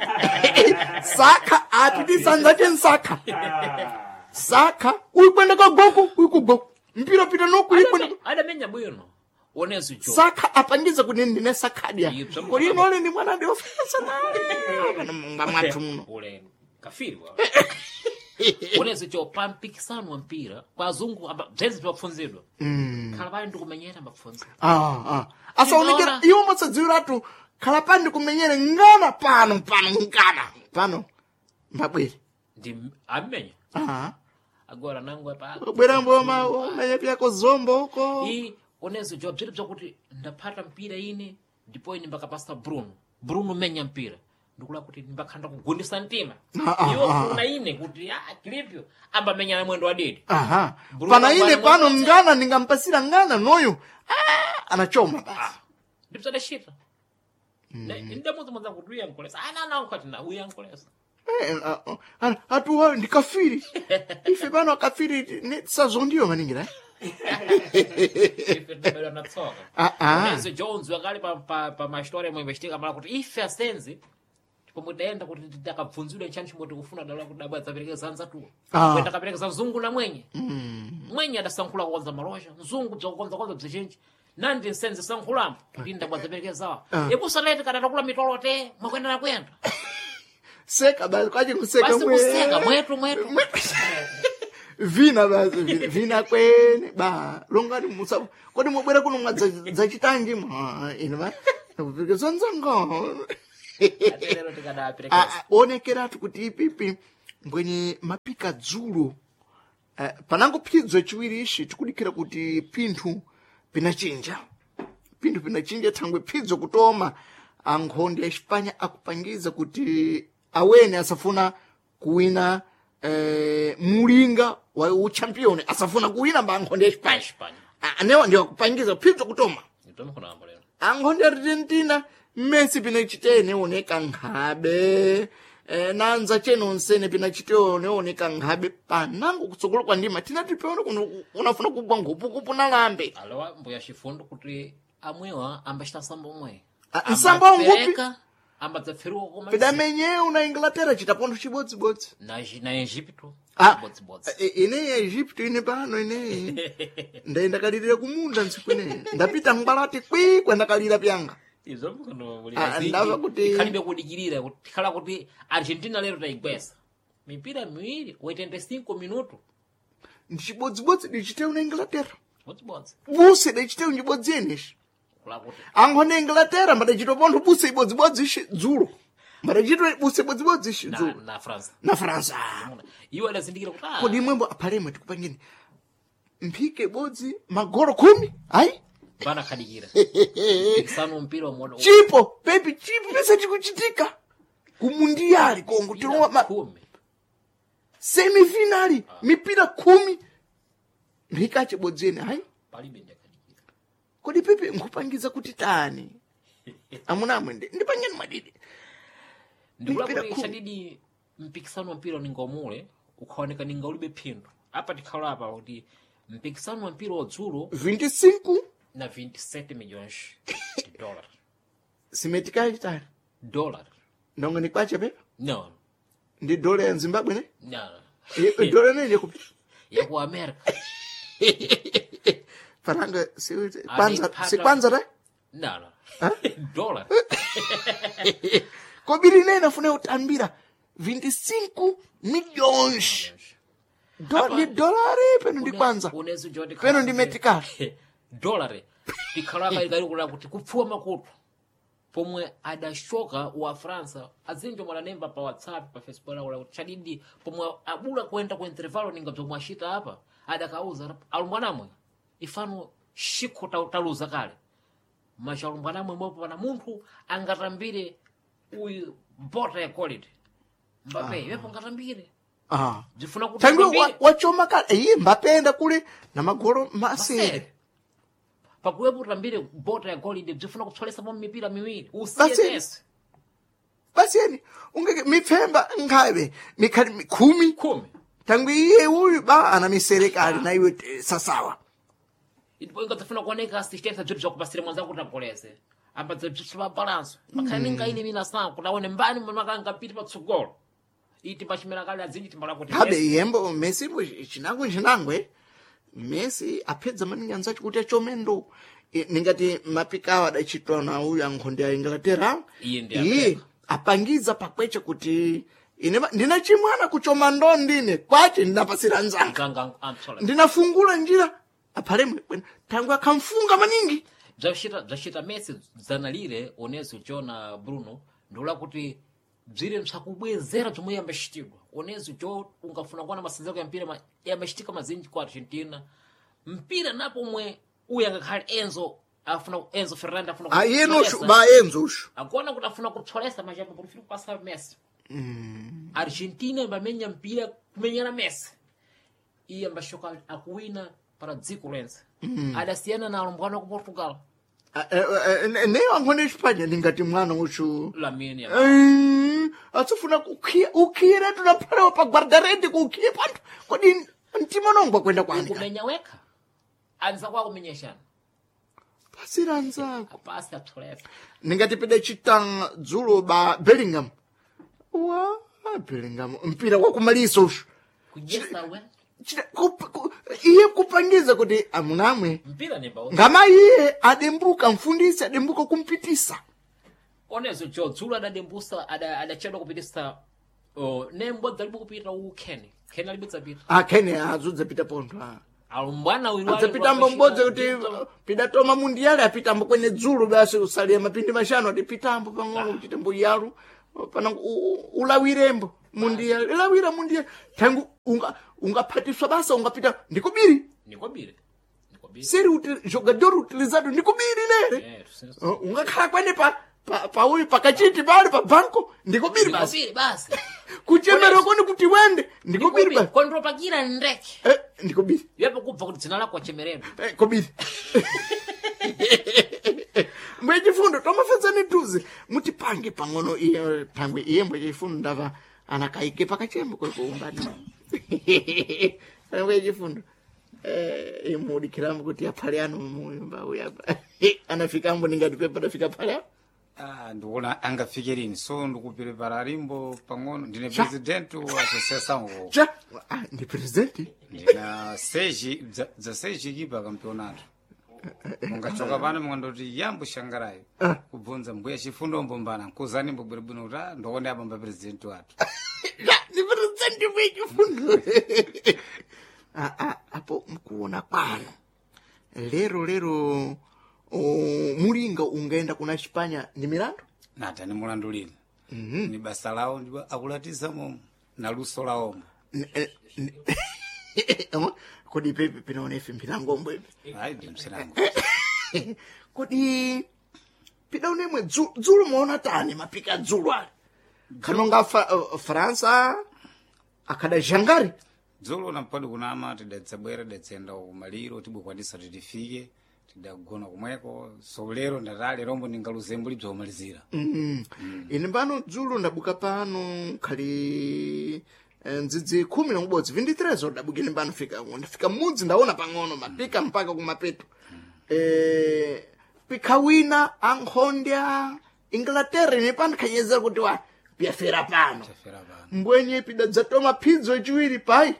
saka apitise anzake nsaka saka uyikwenda kagoko uyikugoko mpira pita noku uyikwenda adamenya bwino onezi jo saka apangiza kuti ndine sakadya Iye, bzamu- kodi inole ndi mwana ndiofesa naye nga mwathu muno ule kafiri wa onezi jo pa mpikisano wa mpira kwa azungu amba bzenzi bzapfunzidwa khala pale ndikumenyera mbapfunzidwa Ah, ah. asaonekera Ndinaona- iwo masadziwiratu khala pandi kumenyere ngana pano pano ngana pano mbabwere ndi amenya aha agora nangu pa bwera mboma umenya pyako zombo uko i onezi jo bziri bzakuti ndapata mpira ine ndipo ine mbakapasa Bruno Bruno menya mpira ndikula kuti ndimbakhala kugundisa mtima Ah, ah, iwo ah. kuna ine kuti ah kilipyo ambamenyana mwendo wa dede aha Bruno pana ine Mangwana pano mwenye- ngana ningampasira ngana noyo ah, anachoma basi ndipsadashita ndamuzi mwanza kuti uyankolesa ana ana ukhati na uyankolesa Eh, ah, ah, atu wawe ndikafiri ife pano akafiri ne- sazondiyo maningira ife ndabela natsoka Ah, ah. Nenzo Jones wakali pa pa pa mashitori mu investiga mara kuti ife asenzi tipo mudaenda kuti ndakabvunzira nchani chimoti kufuna dala kuti dabwa zapereka zanza tu Ah. kwenda kapereka za mzungu na mwenye mwenye adasankhula kwanza marosha mzungu bzokonza kwanza bzichenji nandi nsenze sankhulamo kuti ndabwa zapereka zawa ikusalete kada takula mitolote mwakwenda na kwenda seka basi kwaje kuseka basi mwe kuseka mwetu mwetu vina basi vina- vina kwene ba longani musa kodi mubwera kuno mwa za- zachitanji mwa ine ba nakupika zanzanga aterero tikadapereka Ah, ah, onekeratu kuti ipipi mbwenye mapika dzulo uh, panango phidzo chiwiri ishi tikudikira kuti pinthu pinachinja pinthu pinachinja thangwe phidzo kutoma ankhondi a Espanya akupangiza kuti awene asafuna kuwina eh, mulinga wa uchampioni asafuna kuwina mba ankhondi a Espanya Espanya Ah, anewa ndio akupangiza phidzo kutoma nditomo kuna ambo lero ankhondi Argentina Messi pinachitene oneka nkhabe eh, nanza cheno nsene pinachitene oneka nkhabe panango kutsogolo kwa ndima tina tipeone kuno unafuna kubwa ngupukupu na lambe alowa mbuya chifundo kuti amwewa ambachita sambo mwe Ah, nsambo wa ngupi? Ambapereka, ambadzaferuka koma pedamenye una Inglaterra chitapondo chibodzibodzi na na Egypto Ah, botsbots eh, ine ya Egypt ine pano ine ndaenda kalirira kumunda ntsiku ine ndapita ngbalati kwi kwenda kalira pyanga izo mkono muri Ah, ndava kuti- kalibe kudikirira kuti khala kuti Argentina lero taigwesa mipira miwiri oitenta cinco minuto ndichibodzibodzi dichite una Inglaterra botsbots buse dichite unjibodzi eneshi kula kuti ankhone Inglaterra madachitopontho buse ibodzibodzi ishi dzulo madachito buse ibodzibodzi ishi na dzulo na France na France iwo adazindikira kuti ah kodi imwembo aphalemwe tikupangeni mphike bodzi magoro khumi ayi bana khadikira kisano mpira mmoja chipo baby chipo pesa chikuchitika kumundiyali kongo tilomwa ma kumi semifinali mipira khumi mphikache bodzeni ayi palibe ndakadikira kodi pepe nkupangiza kuti tani amunamwe ndi- ndipangeni madidi ndikula Mipira kuti khumi. chadidi mpikisano wa mpira ningomule ukhaoneka ninga ulibe phindu apa tikhala apa kuti mpikisano wa mpira wadzulo vinte e cinco na vinte e sete milhões de dólares simetikali tani dólar ndonga nikwache pepe não ndi dola ya Zimbabwe ne não Eh, dola ne ndikupi ya ku América faranga si kwanza Alipata- si kwanza ta não não Hã? dólar kobiri ne nafuna utambira vinte e cinco milhões dola ni dolari peno ndi kwanza unezo jodi peno ndi metikali dólar tikhala apa ikali kula kuti kupfuwa makutu pomwe adashoka wa França azinjo mwananemba pa WhatsApp pa Facebook la kuti chadidi pomwe abula kwenda ku intervalo ninga bzomwe ashita apa adakauza alumbwanamwe ifano shiko ta- taluza kale masha alumbwanamwe mwepo pana munthu angatambire uyu bota ya quality Mbappe yepo ngatambire ah zifuna kuti tangu atambire. wachoma kale iye mbapenda kule na magoro masere Masere. pakuwepo tambire bota ya golide bzifuna kupsolesa mo mipira miwiri Masere. usiyetese basiyeni ungeke mipfemba nkhabe mikhali mi- khumi kumi tangu iye uyu ba ana miserekali na iwe eh, sasawa ndipo ingadzafuna kuoneka assistence bziri bzakupasire mwanzako kuti agolese amba bzipsipa balanso pakhale ninga ine mina sangu kuti aone mbani mwamakanga piti patsogolo iti pachimera kale azinji timbala kuti habe Messi- yembo Messi mbo chinango chinangwe Messi apedza maninganza kuti achomendo Eh, ningati mapikawa adachitwa na uyu ankhondi a Inglaterra Iye ndi iye America. apangiza pakweche kuti ine ma- ndina chimwana kuchoma ndo ndine kwache ndinapasira nzanga Mzanga amtsola ndinafungula njira aphalemwe kwene tangu akamfunga maningi bzachita bzachita Messi zanalire onezo Jona Bruno ndula kuti bzire msakubwezera bzomwe yambachitidwa onezo jo ungafuna kuona masanzako ya mpira ma- yambachitika mazinji ku Argentina mpira napo mwe uya ngakhale Enzo afuna Enzo Fernandes afuna Ah, iye no kutsolesa. ba Enzo usho. Agora kuti afuna kutsolesa majambo prefiro passar Messi. Argentina imamenya mpira kumenyera Messi. Iye ambashoka akuwina para dziko lense. Adasiyana na alumbwana ku Portugal. Neyo angone Espanha ndingati mwana usho. Lamine ya. Eh, atsufuna kukhia ukhira tunaphalewa pa guardarete kukhia pantu. Kodi mtima nongwa kwenda kwani. Kumenya weka. Anza kwa kumenyeshana. Pasiranza. Apasi atsolesa. Ningati pede chitang dzulo ba Bellingham. Wa Bellingham mpira wa kumaliso usho. Kujesa we. Chita- kup- ku- iye kupangiza kuti amunamwe Mpira ni bawo. ngama iye adembuka mfundisi adembuka kumpitisa Onezo jo dzulu adadembusa ada adachedwa kupitisa oh nembo dzalibu kupita u Ken. Ken alibutsa pita. akhene azudza pita pontho Alumbwana uyu adzapitambo mbodzi kuti pidatoma mundiale apitambo kwene dzulu basi usalia mapindi mashano adipitambo pang'ono kuchite mbuyalu pana u- ulawirembo mundiale ilawira mundiale tangu unga ungaphatiswa basa ungapita ndikubiri Nikobire. Nikobire. seri uti jogador utilizado ndikubiri nere Eh, tuseme. Uh, ungakhala kwene pa pa pa uyu pakachiti pali pa banko ndikubiri basi Nikobire basi. kuchemera koni kuti wende ndikubiri basi Kondro pakira ndeke. eh ndikubiri Yepo kubva kuti dzina lako chemerero. eh kobiri mwechifundo tomafedzani tuzi muti pange pang'ono iye thangwe iye mwechifundo ndava anakaike pakachembo kwekuumbani mwechifundo eh imudikiramu kuti aphale ano muyumba uyapa anafikambo ningati pepa tafika phale apo Ah, ndikuona angafike lini so ndikupiripara rimbo pang'ono ndine Cha. president wa associação cha ah ndi presidenti ndina seji dza- dza seji kipa campeonato mungachoka pano mungandoti yambo shangarayo Ah. kubvunza mbuya chifundo mbombana nkuzani mbobwiribwino kuti ah, ndokonde apa mbapresidenti wathu ya ndi presidenti mwechifundo ah ah apo mkuona kwano lero lero oh, mulinga ungaenda kuna Espanya ni milandu nata ni mulandu lini ni basa lawo ndipo akulatiza momo na luso lawomo N- eh, n- kodi pepe pinaonefe mpilango ipe ayi ndi msilango kodi pidaunemwe dzu- dzulo muona tani mapika dzulo ali kanonga fa, uh, Fransa akada jangari dzulo nampadi kunama tidadzabwera tidatsenda kumaliro tibwekwanisa titifike tidagona kumweko so lero ndatali rombo ningaluzembo libzomalizira mm. ine pano dzulo ndabuka pano khali eh, ndzidzi khumi na ubodzi twenty-three ndabukine pano fika ndafika mudzi ndaona pang'ono mapika mpaka kumapeto eh, pikhawina ankhondya Inglaterra ine pano khanyezera kuti wa pyafera pano tafera pano mbwenye pidadzatoma phidzo ichiwiri pai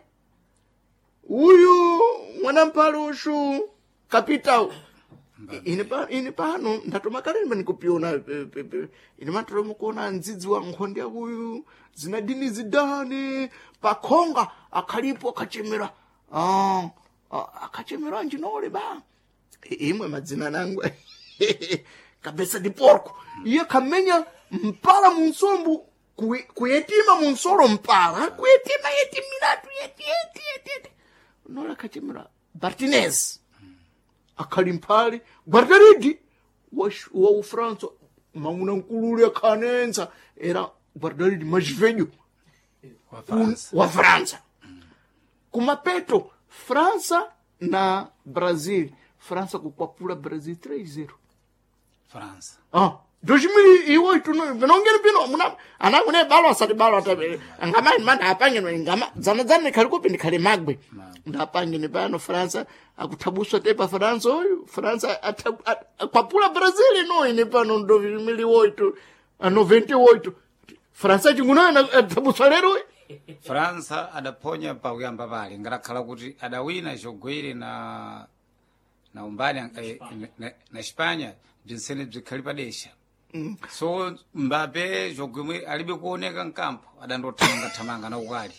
uyu mwanampalo ushu capital ine pa ine pano ndatoma kale mani kupiona pe- pe- pe- ine matoro mukuona ndzidzi wa nkhonde uyu zinadini zidane pakhonga akhalipo akachemera ah ah, akachemera njinole ba I- imwe madzina nangu kabesa di porco iye kamenya mpala munsombu kuye- kuyetima munsolo mpala kuyetima yetimiratu yeti yeti yeti yeti nola kachemera Martinez akhali mphale guardaridi wa Sh- wa ufransa mauna nkulule akhanenza era guardaridi machivedyo wa un- France wa fransa kumapeto fransa na brazil fransa kukwapula brazil three zero France ah dois mil e oito no vinongeni pino muna anangu ne balo asati balo ata ngama manda apange no ngama zana zana khali kopi ndikhale magwe ndapange ne pano fransa akuthabuswa tepa fransa oyu fransa atab- at- akwapula brazil no ine pano ndo mili oito a noventa e oito fransa chinguna athabuswa lero fransa adaponya pakuyamba pale ngatakhala kuti adawina chogwere na na umbani eh, na, na Espanya bzinsene bzikhali padesha so mbape chogwemwe alibe kuoneka mkampo adandothamanga thamanga na ukali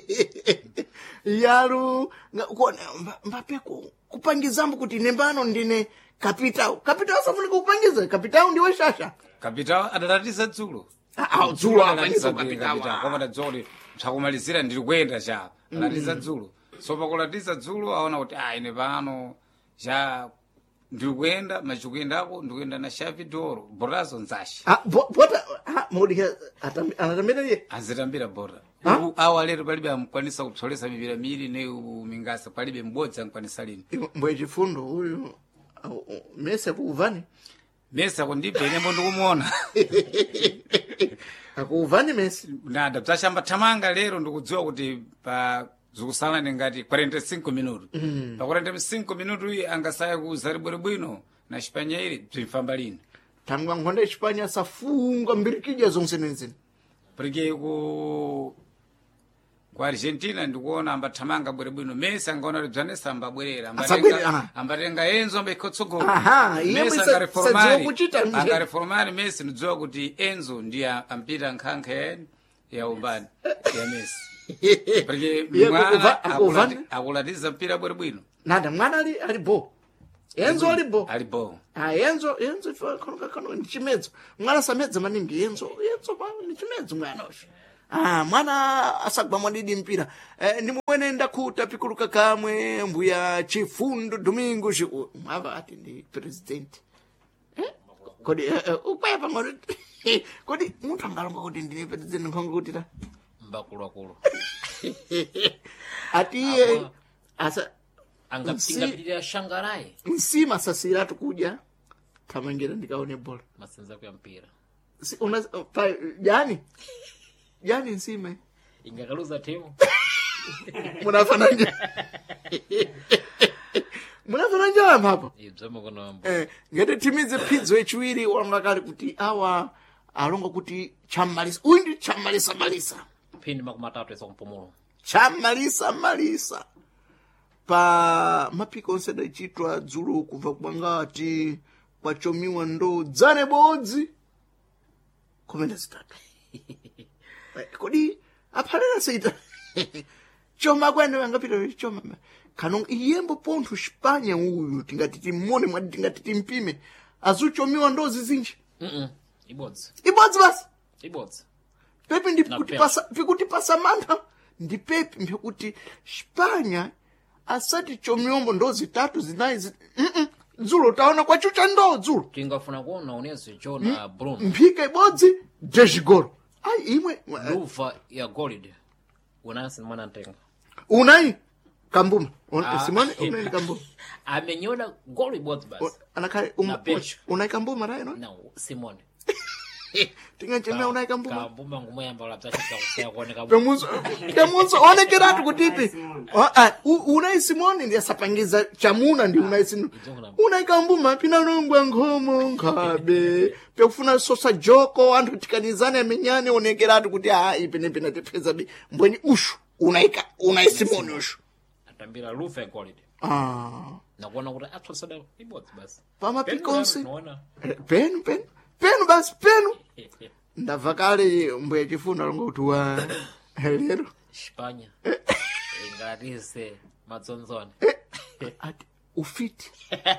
yalu nga- kuona mba- mbape ku- kupangizambo kuti ine pano ndine capital capital asafunika kupangiza capital ndiwe shasha capital adatatiza dzulo Ah, ah, dzulo adatatiza apangiza bwino capital capital koma tadzoli tsakumalizira ndiri kuyenda cha adatiza dzulo so pakulatiza dzulo aona kuti ah ine pano cha ndikuenda machikuendako ndikuenda na shavi doro borazo nzashi Ah, bo- bota ah, modi anatambira ye azitambira bora Ha? Ubu awa lero palibe amkwanisa kupsolesa mipira miiri ne mingasa palibe mbodzi ankwanisa lini mbwe chifundo huyu au- au- mese kuuvani mesa kundipe inembo ndikumuona akuuvani mese nada bzashamba thamanga lero ndikudziwa kuti pa zikusalani ngati quarenta e cinco minuto pa quarenta e cinco minuto iyi angasaya kuuza libwere bwino na xipanya ili bzimfamba lini thangwa nkhonda Espanya safunga mbirikidya zonse nenzini porque ku ku Argentina ndikuona ambathamanga bwere bwino Messi angaona kuti bzanesa ambabwerera Asabwere, aha. ambatenga ambatenga Enzo ambaikhotsogolo Aha, iye Messi mwisa- angareformari sadziwa kuchita nje. angareformari Messi ndidziwa kuti Enzo ndiye ampita nkhankha yeni ya umbani ya Messi porque Iye mwana kukuva- akuvani? akulati- akulatiza mpira bwere bwino nada mwana ali ali bo Enzo ali bo ali bo ah Enzo Enzo ifa kanoka kano ni chimedzo mwana samedza maningi Enzo Enzo pa ni chimedzo mwana osho ah mwana asagwa mwadidi mpira eh, ndi mwene ndakhuta pikuluka kamwe mbuya chifundo Domingo chi mwava ati ndi president eh kodi eh, eh, ukwepa ngori kodi munthu angalonga kuti ndine president nkhonga kuti ta mbakulwakulu ati iye asa angapingapirira shangarayi msima sasiratu kudya thamangira ndikaone bola masenza kuya mpira Si- una pa jani jani nsima ingakaluza timu munafananja munafananja wamwe hapo ibzoma kono eh ngati timize phidzo echiwiri walonga kali kuti awa alonga kuti chammalisa uyu ndi chammalisa malisa phindi makumi atatu isa kumpumulo chammalisa malisa pa mapiko onse adachitwa dzulo kubva kubangati kwachomiwa ndo dzane bodzi komenda zitatu Eh, kodi aphalera seita choma kwene angapita choma kano iyembo pontho Espanya uyu tingati timmone mwadi tingati timpime azuchomiwa ndo zizinji mhm ibodzi ibodzi basi ibodzi pepe ndi Na kuti pepe. pasa pikuti pasa mantha ndi pepe mbekuti Espanya asati chomiombo ndo zitatu zinayi zi mm dzulo taona kwachucha ndo dzulo tingafuna kuona unezo jona Bruno mphika ibodzi deshigoro ai imwe luva ya gold unasi mwana ntenga unai kambuma Un, Ah. simone unai kambuma amenyola gol ibodzi basi anakhale um, Na bench. unai kambuma rayi no no simone tingachemera unai kambuma kambuma ngumuyamba lapzachita kusaya kuoneka pemuzo pemuzo onekeratu kutipi Ah, ah, u- unai simone ndi asapangiza chamuna ndi unai sinu unai kambuma pina nongwa nkhomo nkhabe pekufuna sosa joko anthu tikanizane amenyane onekeratu kuti ah ipenepene tipeza bi mbwenyi ushu unaika unai simone ushu atambira luva ya gold ah nakuona kuti atosada ibodzi basi pamapikonse naona Eh, penu penu penu basi penu ndabva kale mbuya chifundo alonga kuti wa lero Espanya ingatise matsonzone ati ufiti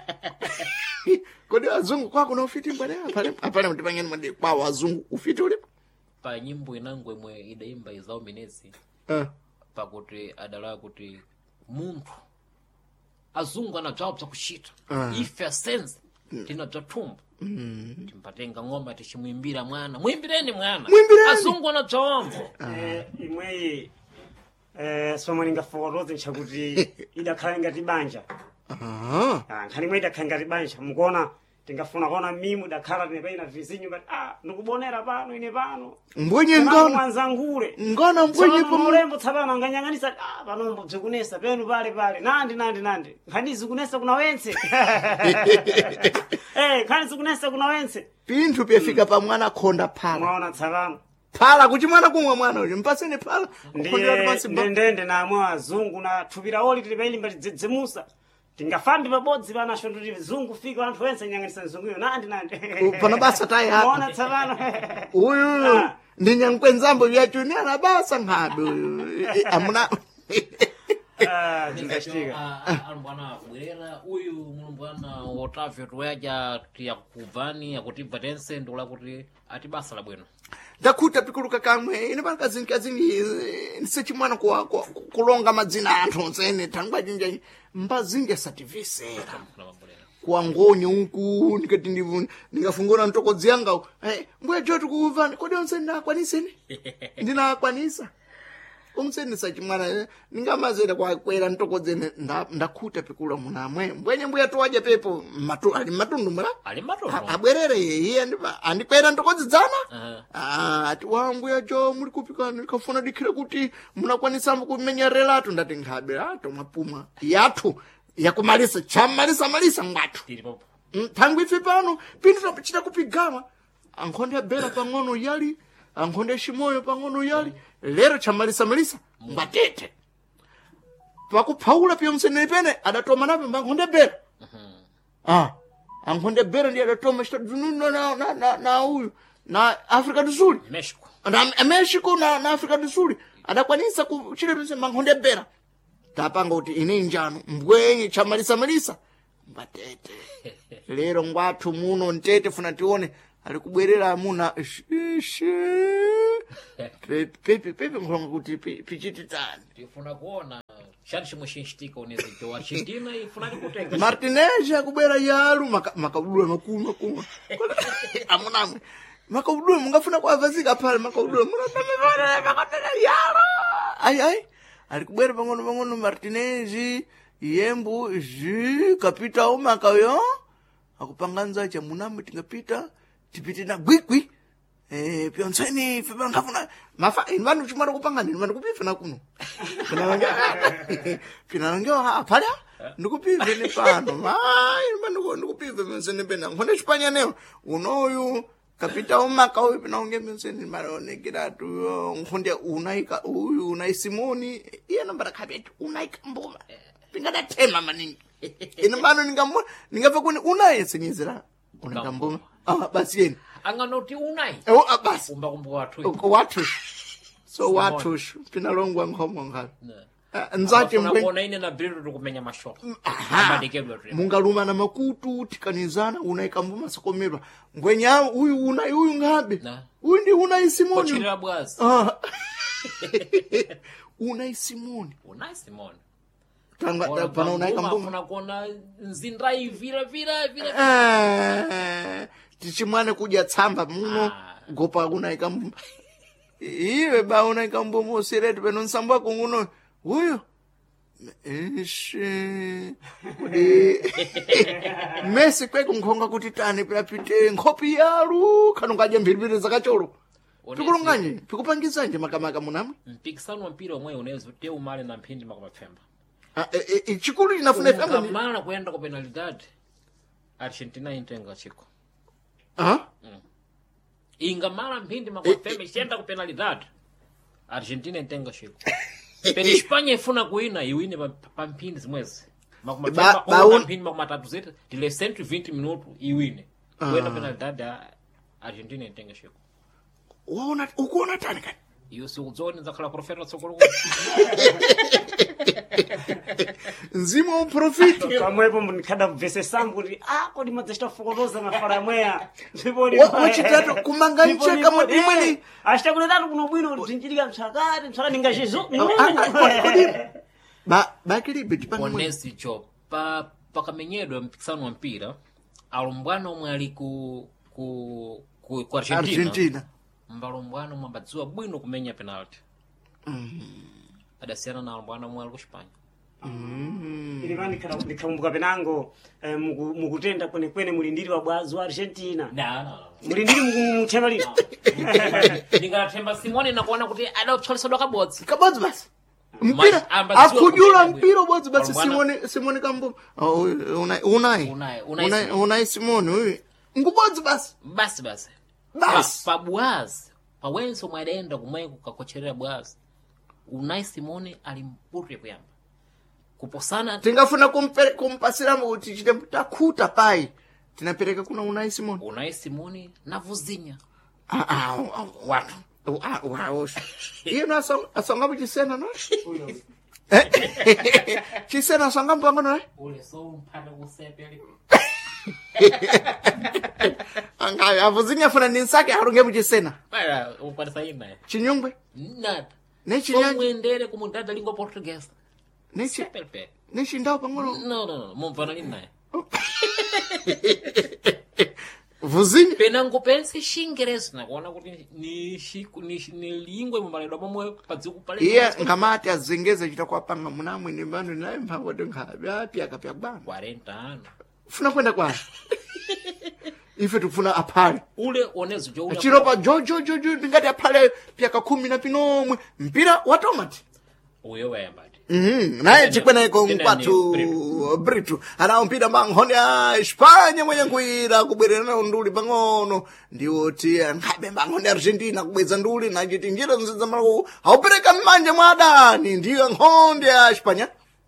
kodi azungu kwako na ufiti mbwana apale apale kuti pangeni mwade kwawo azungu ufiti ulipo pa nyimbo inango imwe idaimba izao minezi eh pakuti adala kuti munthu azungu anabzawo bzakuchita Ah. ife asenze tina bzathumba timpatenga ng'ombe tichimwimbira mwana mwimbireni mwana Mwimbireni. azungu anabzawambo Eh, imweyi eh, somwe ningafotoze nchakuti idakhala ngati banja ah Ah, nkhani imwe idakhala ngati banja mukuona tingafuna kuona mimu idakhala tine paina vizinyu but ah ndikubonera pano ine pano mbwenye Tsopano ngona mwanzangule ngona mbwenye Tsopano pa mulembo tsapano anganyang'anisa ah panombo bzikunesa penu pale pale nandi nandi nandi nkhani zikunesa kuna wense eh nkhani zikunesa kuna wense pinthu pyafika pa mwana khonda phala mwaona tsapano phala kuti mwana kumwa mwana uyu mpaseni phala khondera ndiye pansi ba ndendende namwe azungu na thupira oli tili paili mbati dzedzemusa tingafambi pabodzi panasho kuti zungu fika anthu wense nyang'anisa zunguyo nandi nandi pana basa tayi hapa mwaona tsapano uyu Ah. ndi nyankwenzambo vyachuni anabasa nkhabe uyu Eh, amuna ah tingashtika alumbwana bwerera uyu mulumbwana otavyo toyaja tiyakubvani akutibva tense ndikula kuti ati basa labwino ndakhuta pikuluka kamwe ine pana kazini kazini nisechimwana kuwa- kuwa- kulonga madzina a anthu onsene thangwa jinja mbazinge sativisera kuna mabwerera kuangonye uku nikati ndivu nikafungona ntokodzi yanga eh mbuya joti kuva kodi onse ndakwaniseni ndinakwanisa umsenisa chimwana eh, ningamazera kwa kwera ntokodzi nda ndakhuta pikula munamwe mbwenye mbuya towaje pepo matu ali matundu mara ali matundu abwerere iye ndiba andikwera ntokodzi dzana uh-huh. ah ati wa mbuya jo muri kupika nikafuna dikire kuti munakwanisa kumenya relatu ndati ngabe ato mapuma yathu yakumalisa chamalisa malisa ngwathu tiripo tangu ife pano pindu tapachita kupigama ankhonde bera pang'ono yali ankhonde shimoyo pang'ono yali lero chamalisa malisa ngatete pakuphaula pyo msene pene adatoma napo ankhonde bera ah ankhonde bera ndi adatoma chitadunu na na na na uyu na Africa do Sul Mexico na Mexico na na Africa do Sul adakwanisa kuchita pese ankhonde bera tapanga kuti ine njano mbwenye chamalisa malisa ngatete lero ngwathu muno ntete funa tione ali kubwerera amuna ishi pepe pepe ngonga kuti pichiti tani tifuna kuona chani chimwe chinchitika unezi to Argentina ifunani kutenga Martinez akubwera yalu makabudula makulu makulu amunamwe makabudula mungafuna kuavazika pale makabudula munatama makatana yalo ai ai ali kubwera pang'ono pang'ono Martinez yembu ji kapita umakayo akupanganza cha munamwe tingapita tipite na gwigwi eh pyonseni fe bangafuna mafa invandu chimara kupanga ndini vandu kupifa na kuno pinalanga pinalanga apala ndikupiva ni pano mai vandu ndikupiva pyonseni pena ngone chipanya neo unoyu kapita umaka uyu pinaonge pyonseni marone kiratu ngonde unaika uyu unai Simoni iye nambara kabetu unaika mboma pingada tema maningi ina mano ningambo ningava kuni unaye sinyizira unaika mboma ah basi yeni anganoti unai oh basi umba kumbu watu watu so watu pinalongwa ngomo ngapi nzati mbwe mbwe kuona ine na biru tukumenya mashoko amadekedwa tu mungaluma na makutu tikanizana unaika mboma sakomerwa ngwenya huyu una huyu ngabe Na. huyu ndi una Simoni kochira bwazi ah una Simoni unai Simoni tanga pana unaika mboma funa kuona nzindai vira vira vira eh tichimwane kuja tsamba muno Ah. gopa unaika mboma iwe ba unaika mboma usirete peno nsamba kunguno huyo ishi kudi Messi kweku nkhonga kuti tani pirapite nkhopi yalu khanungaje mphiripiri zakacholo tikulunganye tikupangizanje makamaka munamwe mpikisano wa mpira omwe unaweza utie umale na mphindi makumapfemba Ah, e- e- e- chikulu inafuna family ukamala kwenda kwa penalidade Argentina intenga chiko ah ingamala mphindi makumapfemba ishenda ku penalidade Argentina intenga chiko pene Espanya ifuna kuina iwine pa, pa mphindi zimwezi makumapfemba Ba- ba- ba, un- mphindi makumatatu zete tile cento e vinte minutos iwine kwenda penalidade a Argentina intenga chiko waona ukuona tani kani iyo siudzoni nzakhala profeta tsokolo nzima uprofiti pamwepo ndikhada mvese sangu kuti ah kodi madzachita fokoloza mafala amweya ndiponi wachitatu kumanga ncheka mwimweni ashitakulezatu kuno bwino tinchilika msakati msakati ngachizo ba bakilibe tipanga onesi cho pa pakamenyedwa mpikisano wa mpira alumbwana omwe ali ku ku ku, ku Argentina, Argentina mbalumbwana omwe ambadziwa bwino kumenya penalty adasiyana na alumbwana omwe ali ku Espanya ilivani ndikambuka penango eh, muku- mukutenda kwenekwene mulindiri wa bwazi wa Argentina na na mulindiri mukuthema lino ndingathemba Simoni nakuona kuti adautsholesedwa kabodzi kabodzi basi mpira Ma- ambadziwa akujula kumenya mpira ubodzi basi Alumbwana- Simoni Simoni kambo oh, unai unai Unai- Unai unai Simoni. unai Simoni uyu ngubodzi basi basi basi Basi. pa, pa bwazi pawenso omwe adayenda kumwe kukakocherera bwazi Unai Simoni ali mpurre kuyamba kuposana tingafuna kumpere kumpasira kuti chite takhuta pai tinapereka kuna Unai Simoni Unai Simoni na Vuzinha ah ah ah, watu ah wow iyo na song asonga bichisena no eh chisena songa mpango no ule so mpanda kusepeli anga avuzinya funa ninsake harunge bichisena para upanda ina chinyungwe nada ne so chinyanja mwendele kumundada língua portuguesa ne chi sepelpe ne chindao pangono no no no mumvana ina vuzinho penango pense xingerezi nakuona kuti ni xiku- ni ni lingwe mumaledwa momwe padziko pale iye ngamati azengeza chita kwapanga munamwe ni manu naye mphamvu tinkhabe api akapya bwana quarenta ano funa kwenda kwa ife tikufuna aphale ule onezo jo ule chiropa jojo jojo ndingati aphale pyaka khumi na pinomwe mpira wa tomati uyo wayambati Mhm, naye chikweneko Tena mkwathu ni Britu anaompita mankhoni a Espanya mwenye nkuira kubwerera nawo nduli pang'ono ndiwoti nkhabe mankhoni a Argentina kubweza nduli nachiti njira zonse zamalaku aupereka m'manja mwa adani ndiyo nkhondi a Espanya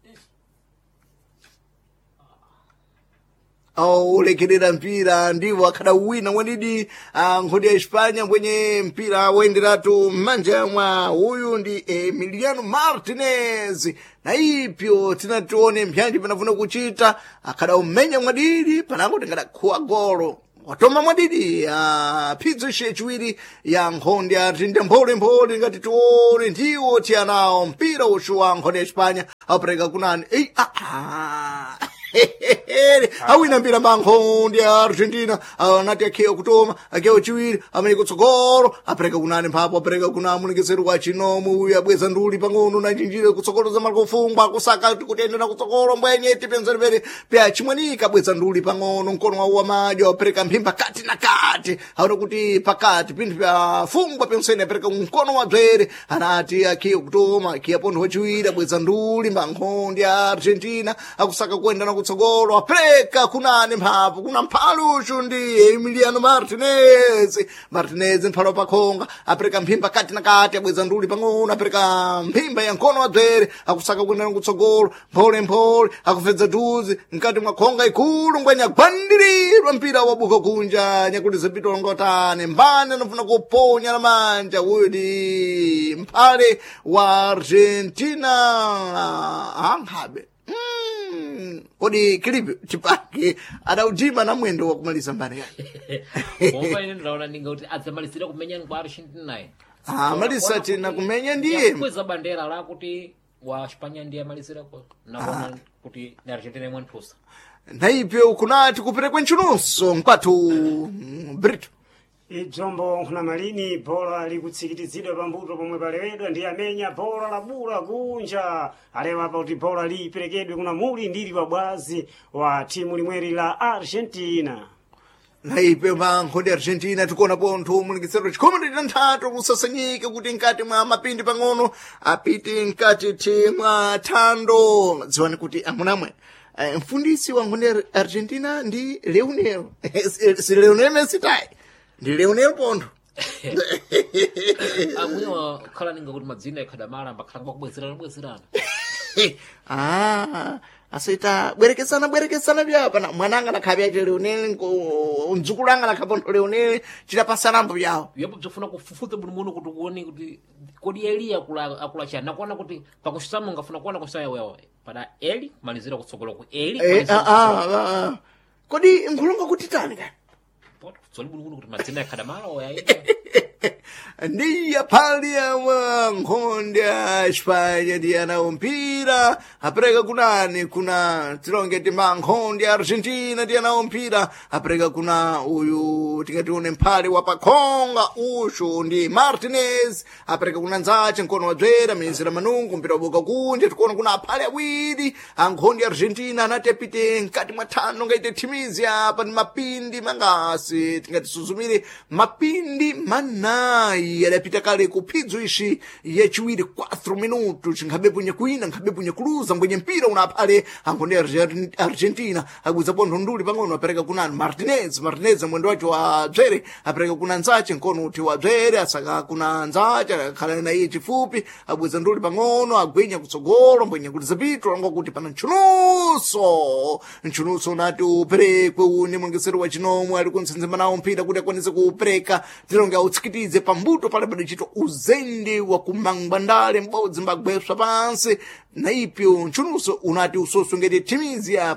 aulekerera mpira ndiwo akhada wina wanidi nkhondi ya Espanya mwenye mpira woyenderatu m'manja mwa uyu ndi Emiliano Martinez na ipyo tinatione mpyanji panafuna kuchita akhada umenya mwadidi panango tingada khuwa golo watoma mwadidi a phidzo ishe chiwiri ya nkhondi ya Argentina mphole ngati tione ndiwo tiyanawo mpira ushu wa nkhondi ya Espanya aupereka kunani ei ah ah awina mpira mankhondi ya Argentina anati akhewa kutoma akhewa chiwiri amene kutsogolo apereka kunani mphapo apereka kuna mulekeseri wa chinomu uyu abweza nduli pang'ono na chinjire kutsogolo za malakofungwa kusaka kutendera kutsogolo mbwenye tipenzani pene pya chimwenika abweza nduli pang'ono mkono wa uwamajo apereka mphimba kati na kati aona kuti pakati pinthu pya fungwa pensene apereka mkono wa bzere anati akhewa kutoma akhewa pontho wachiwiri abweza nduli mankhondi ya Argentina akusaka kuenda na kutsogolo apereka kunani mphapo kuna mphalushu ndi Emiliano Martinez Martinez mphalo pakhonga apereka mphimba kati na kati abweza nduli pang'ono apereka mphimba ya mkono wa bzere akusaka kuenda na kutsogolo mphole mphole akufedza duzi mkati mwa khonga ikulu ngwenya gwandirirwa mpira wabuka kunja nyakuti zipito longotane mbane anafuna kuponya na manja uyu ndi mphale wa Argentina ankhabe Mm, kodi kilipi chipaki adaujima na mwendo wa kumaliza mbali yake Bomba ine ndaona ninga kuti adzamalisira kumenya kwa Argentina naye. ah malisa tina kumenya ndiye Kweza bandera la kuti wa Espanya ndiye malisira kwa. Naona kuti ni Argentina imwe nthusa. na ipyo kunati kuperekwe nchinunso mkwathu Britu ibzombo nkhuna malini bhola likutsikitizidwa pambuto pomwe palewedwa ndi amenya bhola labula kunja alewa pa kuti bhola liperekedwe kuna muli ndili wa bwazi wa timu limweri la Argentina na ipyo mankhondi Argentina tikuona pontho mulikisero chikhumi ndi nthatu kusasanyika kuti nkati mwa mapindi pang'ono apite nkati timwa thando dziwani kuti amunamwe eh, mfundisi wa nkhondi ya Argentina ndi Leonel si Leonel Messi tai ndi Leonel pontho Amwiwa khala ninga kuti madzina yakhadamala mbakhala kubwezerana bwezerana. ah asaita bwerekesana bwerekesana byapa na mwananga nakhabya che Leonel mzukulanga nakhapontho Leonel chitapasana mbo yawo Yopo bzofuna kufufuza buli muno kuti uone kuti kodi Eli akula akula chana nakuona kuti pakushitamo ngafuna kuona kusaya wewe pada Eli malizira kutsogolo ku Eli eh ah ah ah. Kodi nkhulunga kuti tani kani poto tsoli buli muno kuti madzina yakhadamala oya ndiya phali ya nkhondi ya Espanya ndiye anawo mpira apereka kunani kuna tilongeti mankhondi ya Argentina ndiye anawo mpira apereka kuna uyu tingatione mphali wa pakhonga ushu ndi Martinez apereka kuna nzache mkono wa bzera miyenzera manungu mpira waboka kunja tikuona kuna aphali awiri ankhondi ya Argentina anati apite nkati mwa thano ngaite thimizi apa ni mapindi mangasi tingatisuzumire mapindi manayi adapita kale kuphidzo ishi yachiwiri quatro minutos nkhabepo nyakuina nkhabepo nyakuluza mbwenye mpira una aphale ankhondi Argentina akubwiza pontho nduli pang'ono apereka kunani Martinez Martinez mwendo wacho wa bzere apereka kuna nzache nkono uti wa bzere asaka kuna nzache akhala na iye chifupi akubwiza nduli pang'ono agwenya kutsogolo mbwenye kuti zapito longa kuti pana nchunuso nchunuso nati uperekwe uni mwengesero wa chinomwe ali kunsenzema nawo mpira kuti akwanise kuupereka tilonga utsikitize pambuto pale bado chito uzende wa kumangwandale mbodzi mbagweswa pansi na ipyo nchunuso unati usoso ngeti timizi apa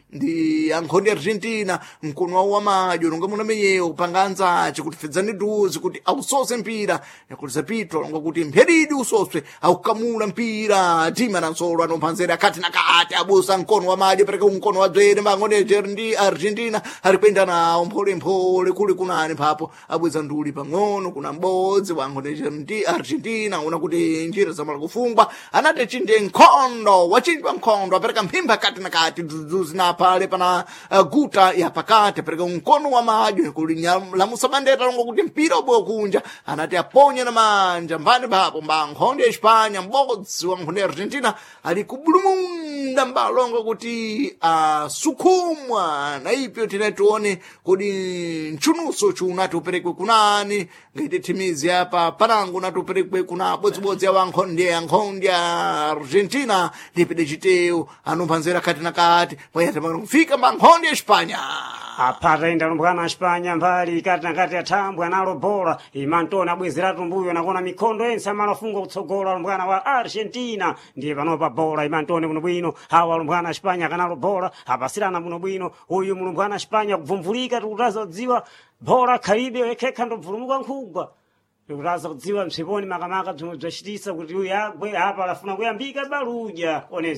ndi ankhondi Argentina mkono wawo wamadyo longa muno menyewo panganza chikuti fedzani duzi kuti ausose mpira yakuliza pitwa longa kuti mphedidi usoswe aukamula mpira tima na nsolo anophanzera kati na kati abusa mkono wamadyo pereka mkono wadzwere mbangonde ndi Argentina ali kwenda nawo mphole mphole kuli kunani papo abweza nduli pang'ono kuna mbodzi wangonde ndi Argentina una kuti njira zamala kufungwa anati chinde nkhondo wachinjwa nkhondo apereka mphimba kati na kati duzi na pale pana uh, guta ya pakati pereka mkono wa madyo kuli lamusa bandera longa kuti mpira ubwe kunja anati aponya na manja mbani papo mbankhonde ya Espanya mbodzi wangonde Argentina ali kubulumunda mbalonga kuti asukumwa uh, na ipyo tinatuone kodi nchunuso chunati uperekwe kunani ngaite timizi apa panangu nati uperekwe kuna bodzibodzi ya wankhonde ya nkhonde ya Argentina lipide chiteu anophanzera kati na kati mwayata kufika mbankhonde ya Espanya apataenda lumbwana Espanya mbali kati na kati ya thambwe analo bora imantona bwezeratu mbuyo nakona mikhondo ense amalofunga kutsogola lumbwana wa Argentina ndiye panopa bora imantone muno bwino hawa lumbwana Espanya kanalo bora apasirana muno bwino uyu lumbwana Espanya kubvumvulika tikutaza kudziwa bora khalibe wekekha ndobvulumuka nkhugwa tikutaza kudziwa msiponi makamaka bzimwe bzachitisa kuti uyu agwe apa alafuna kuyambika baluja oneza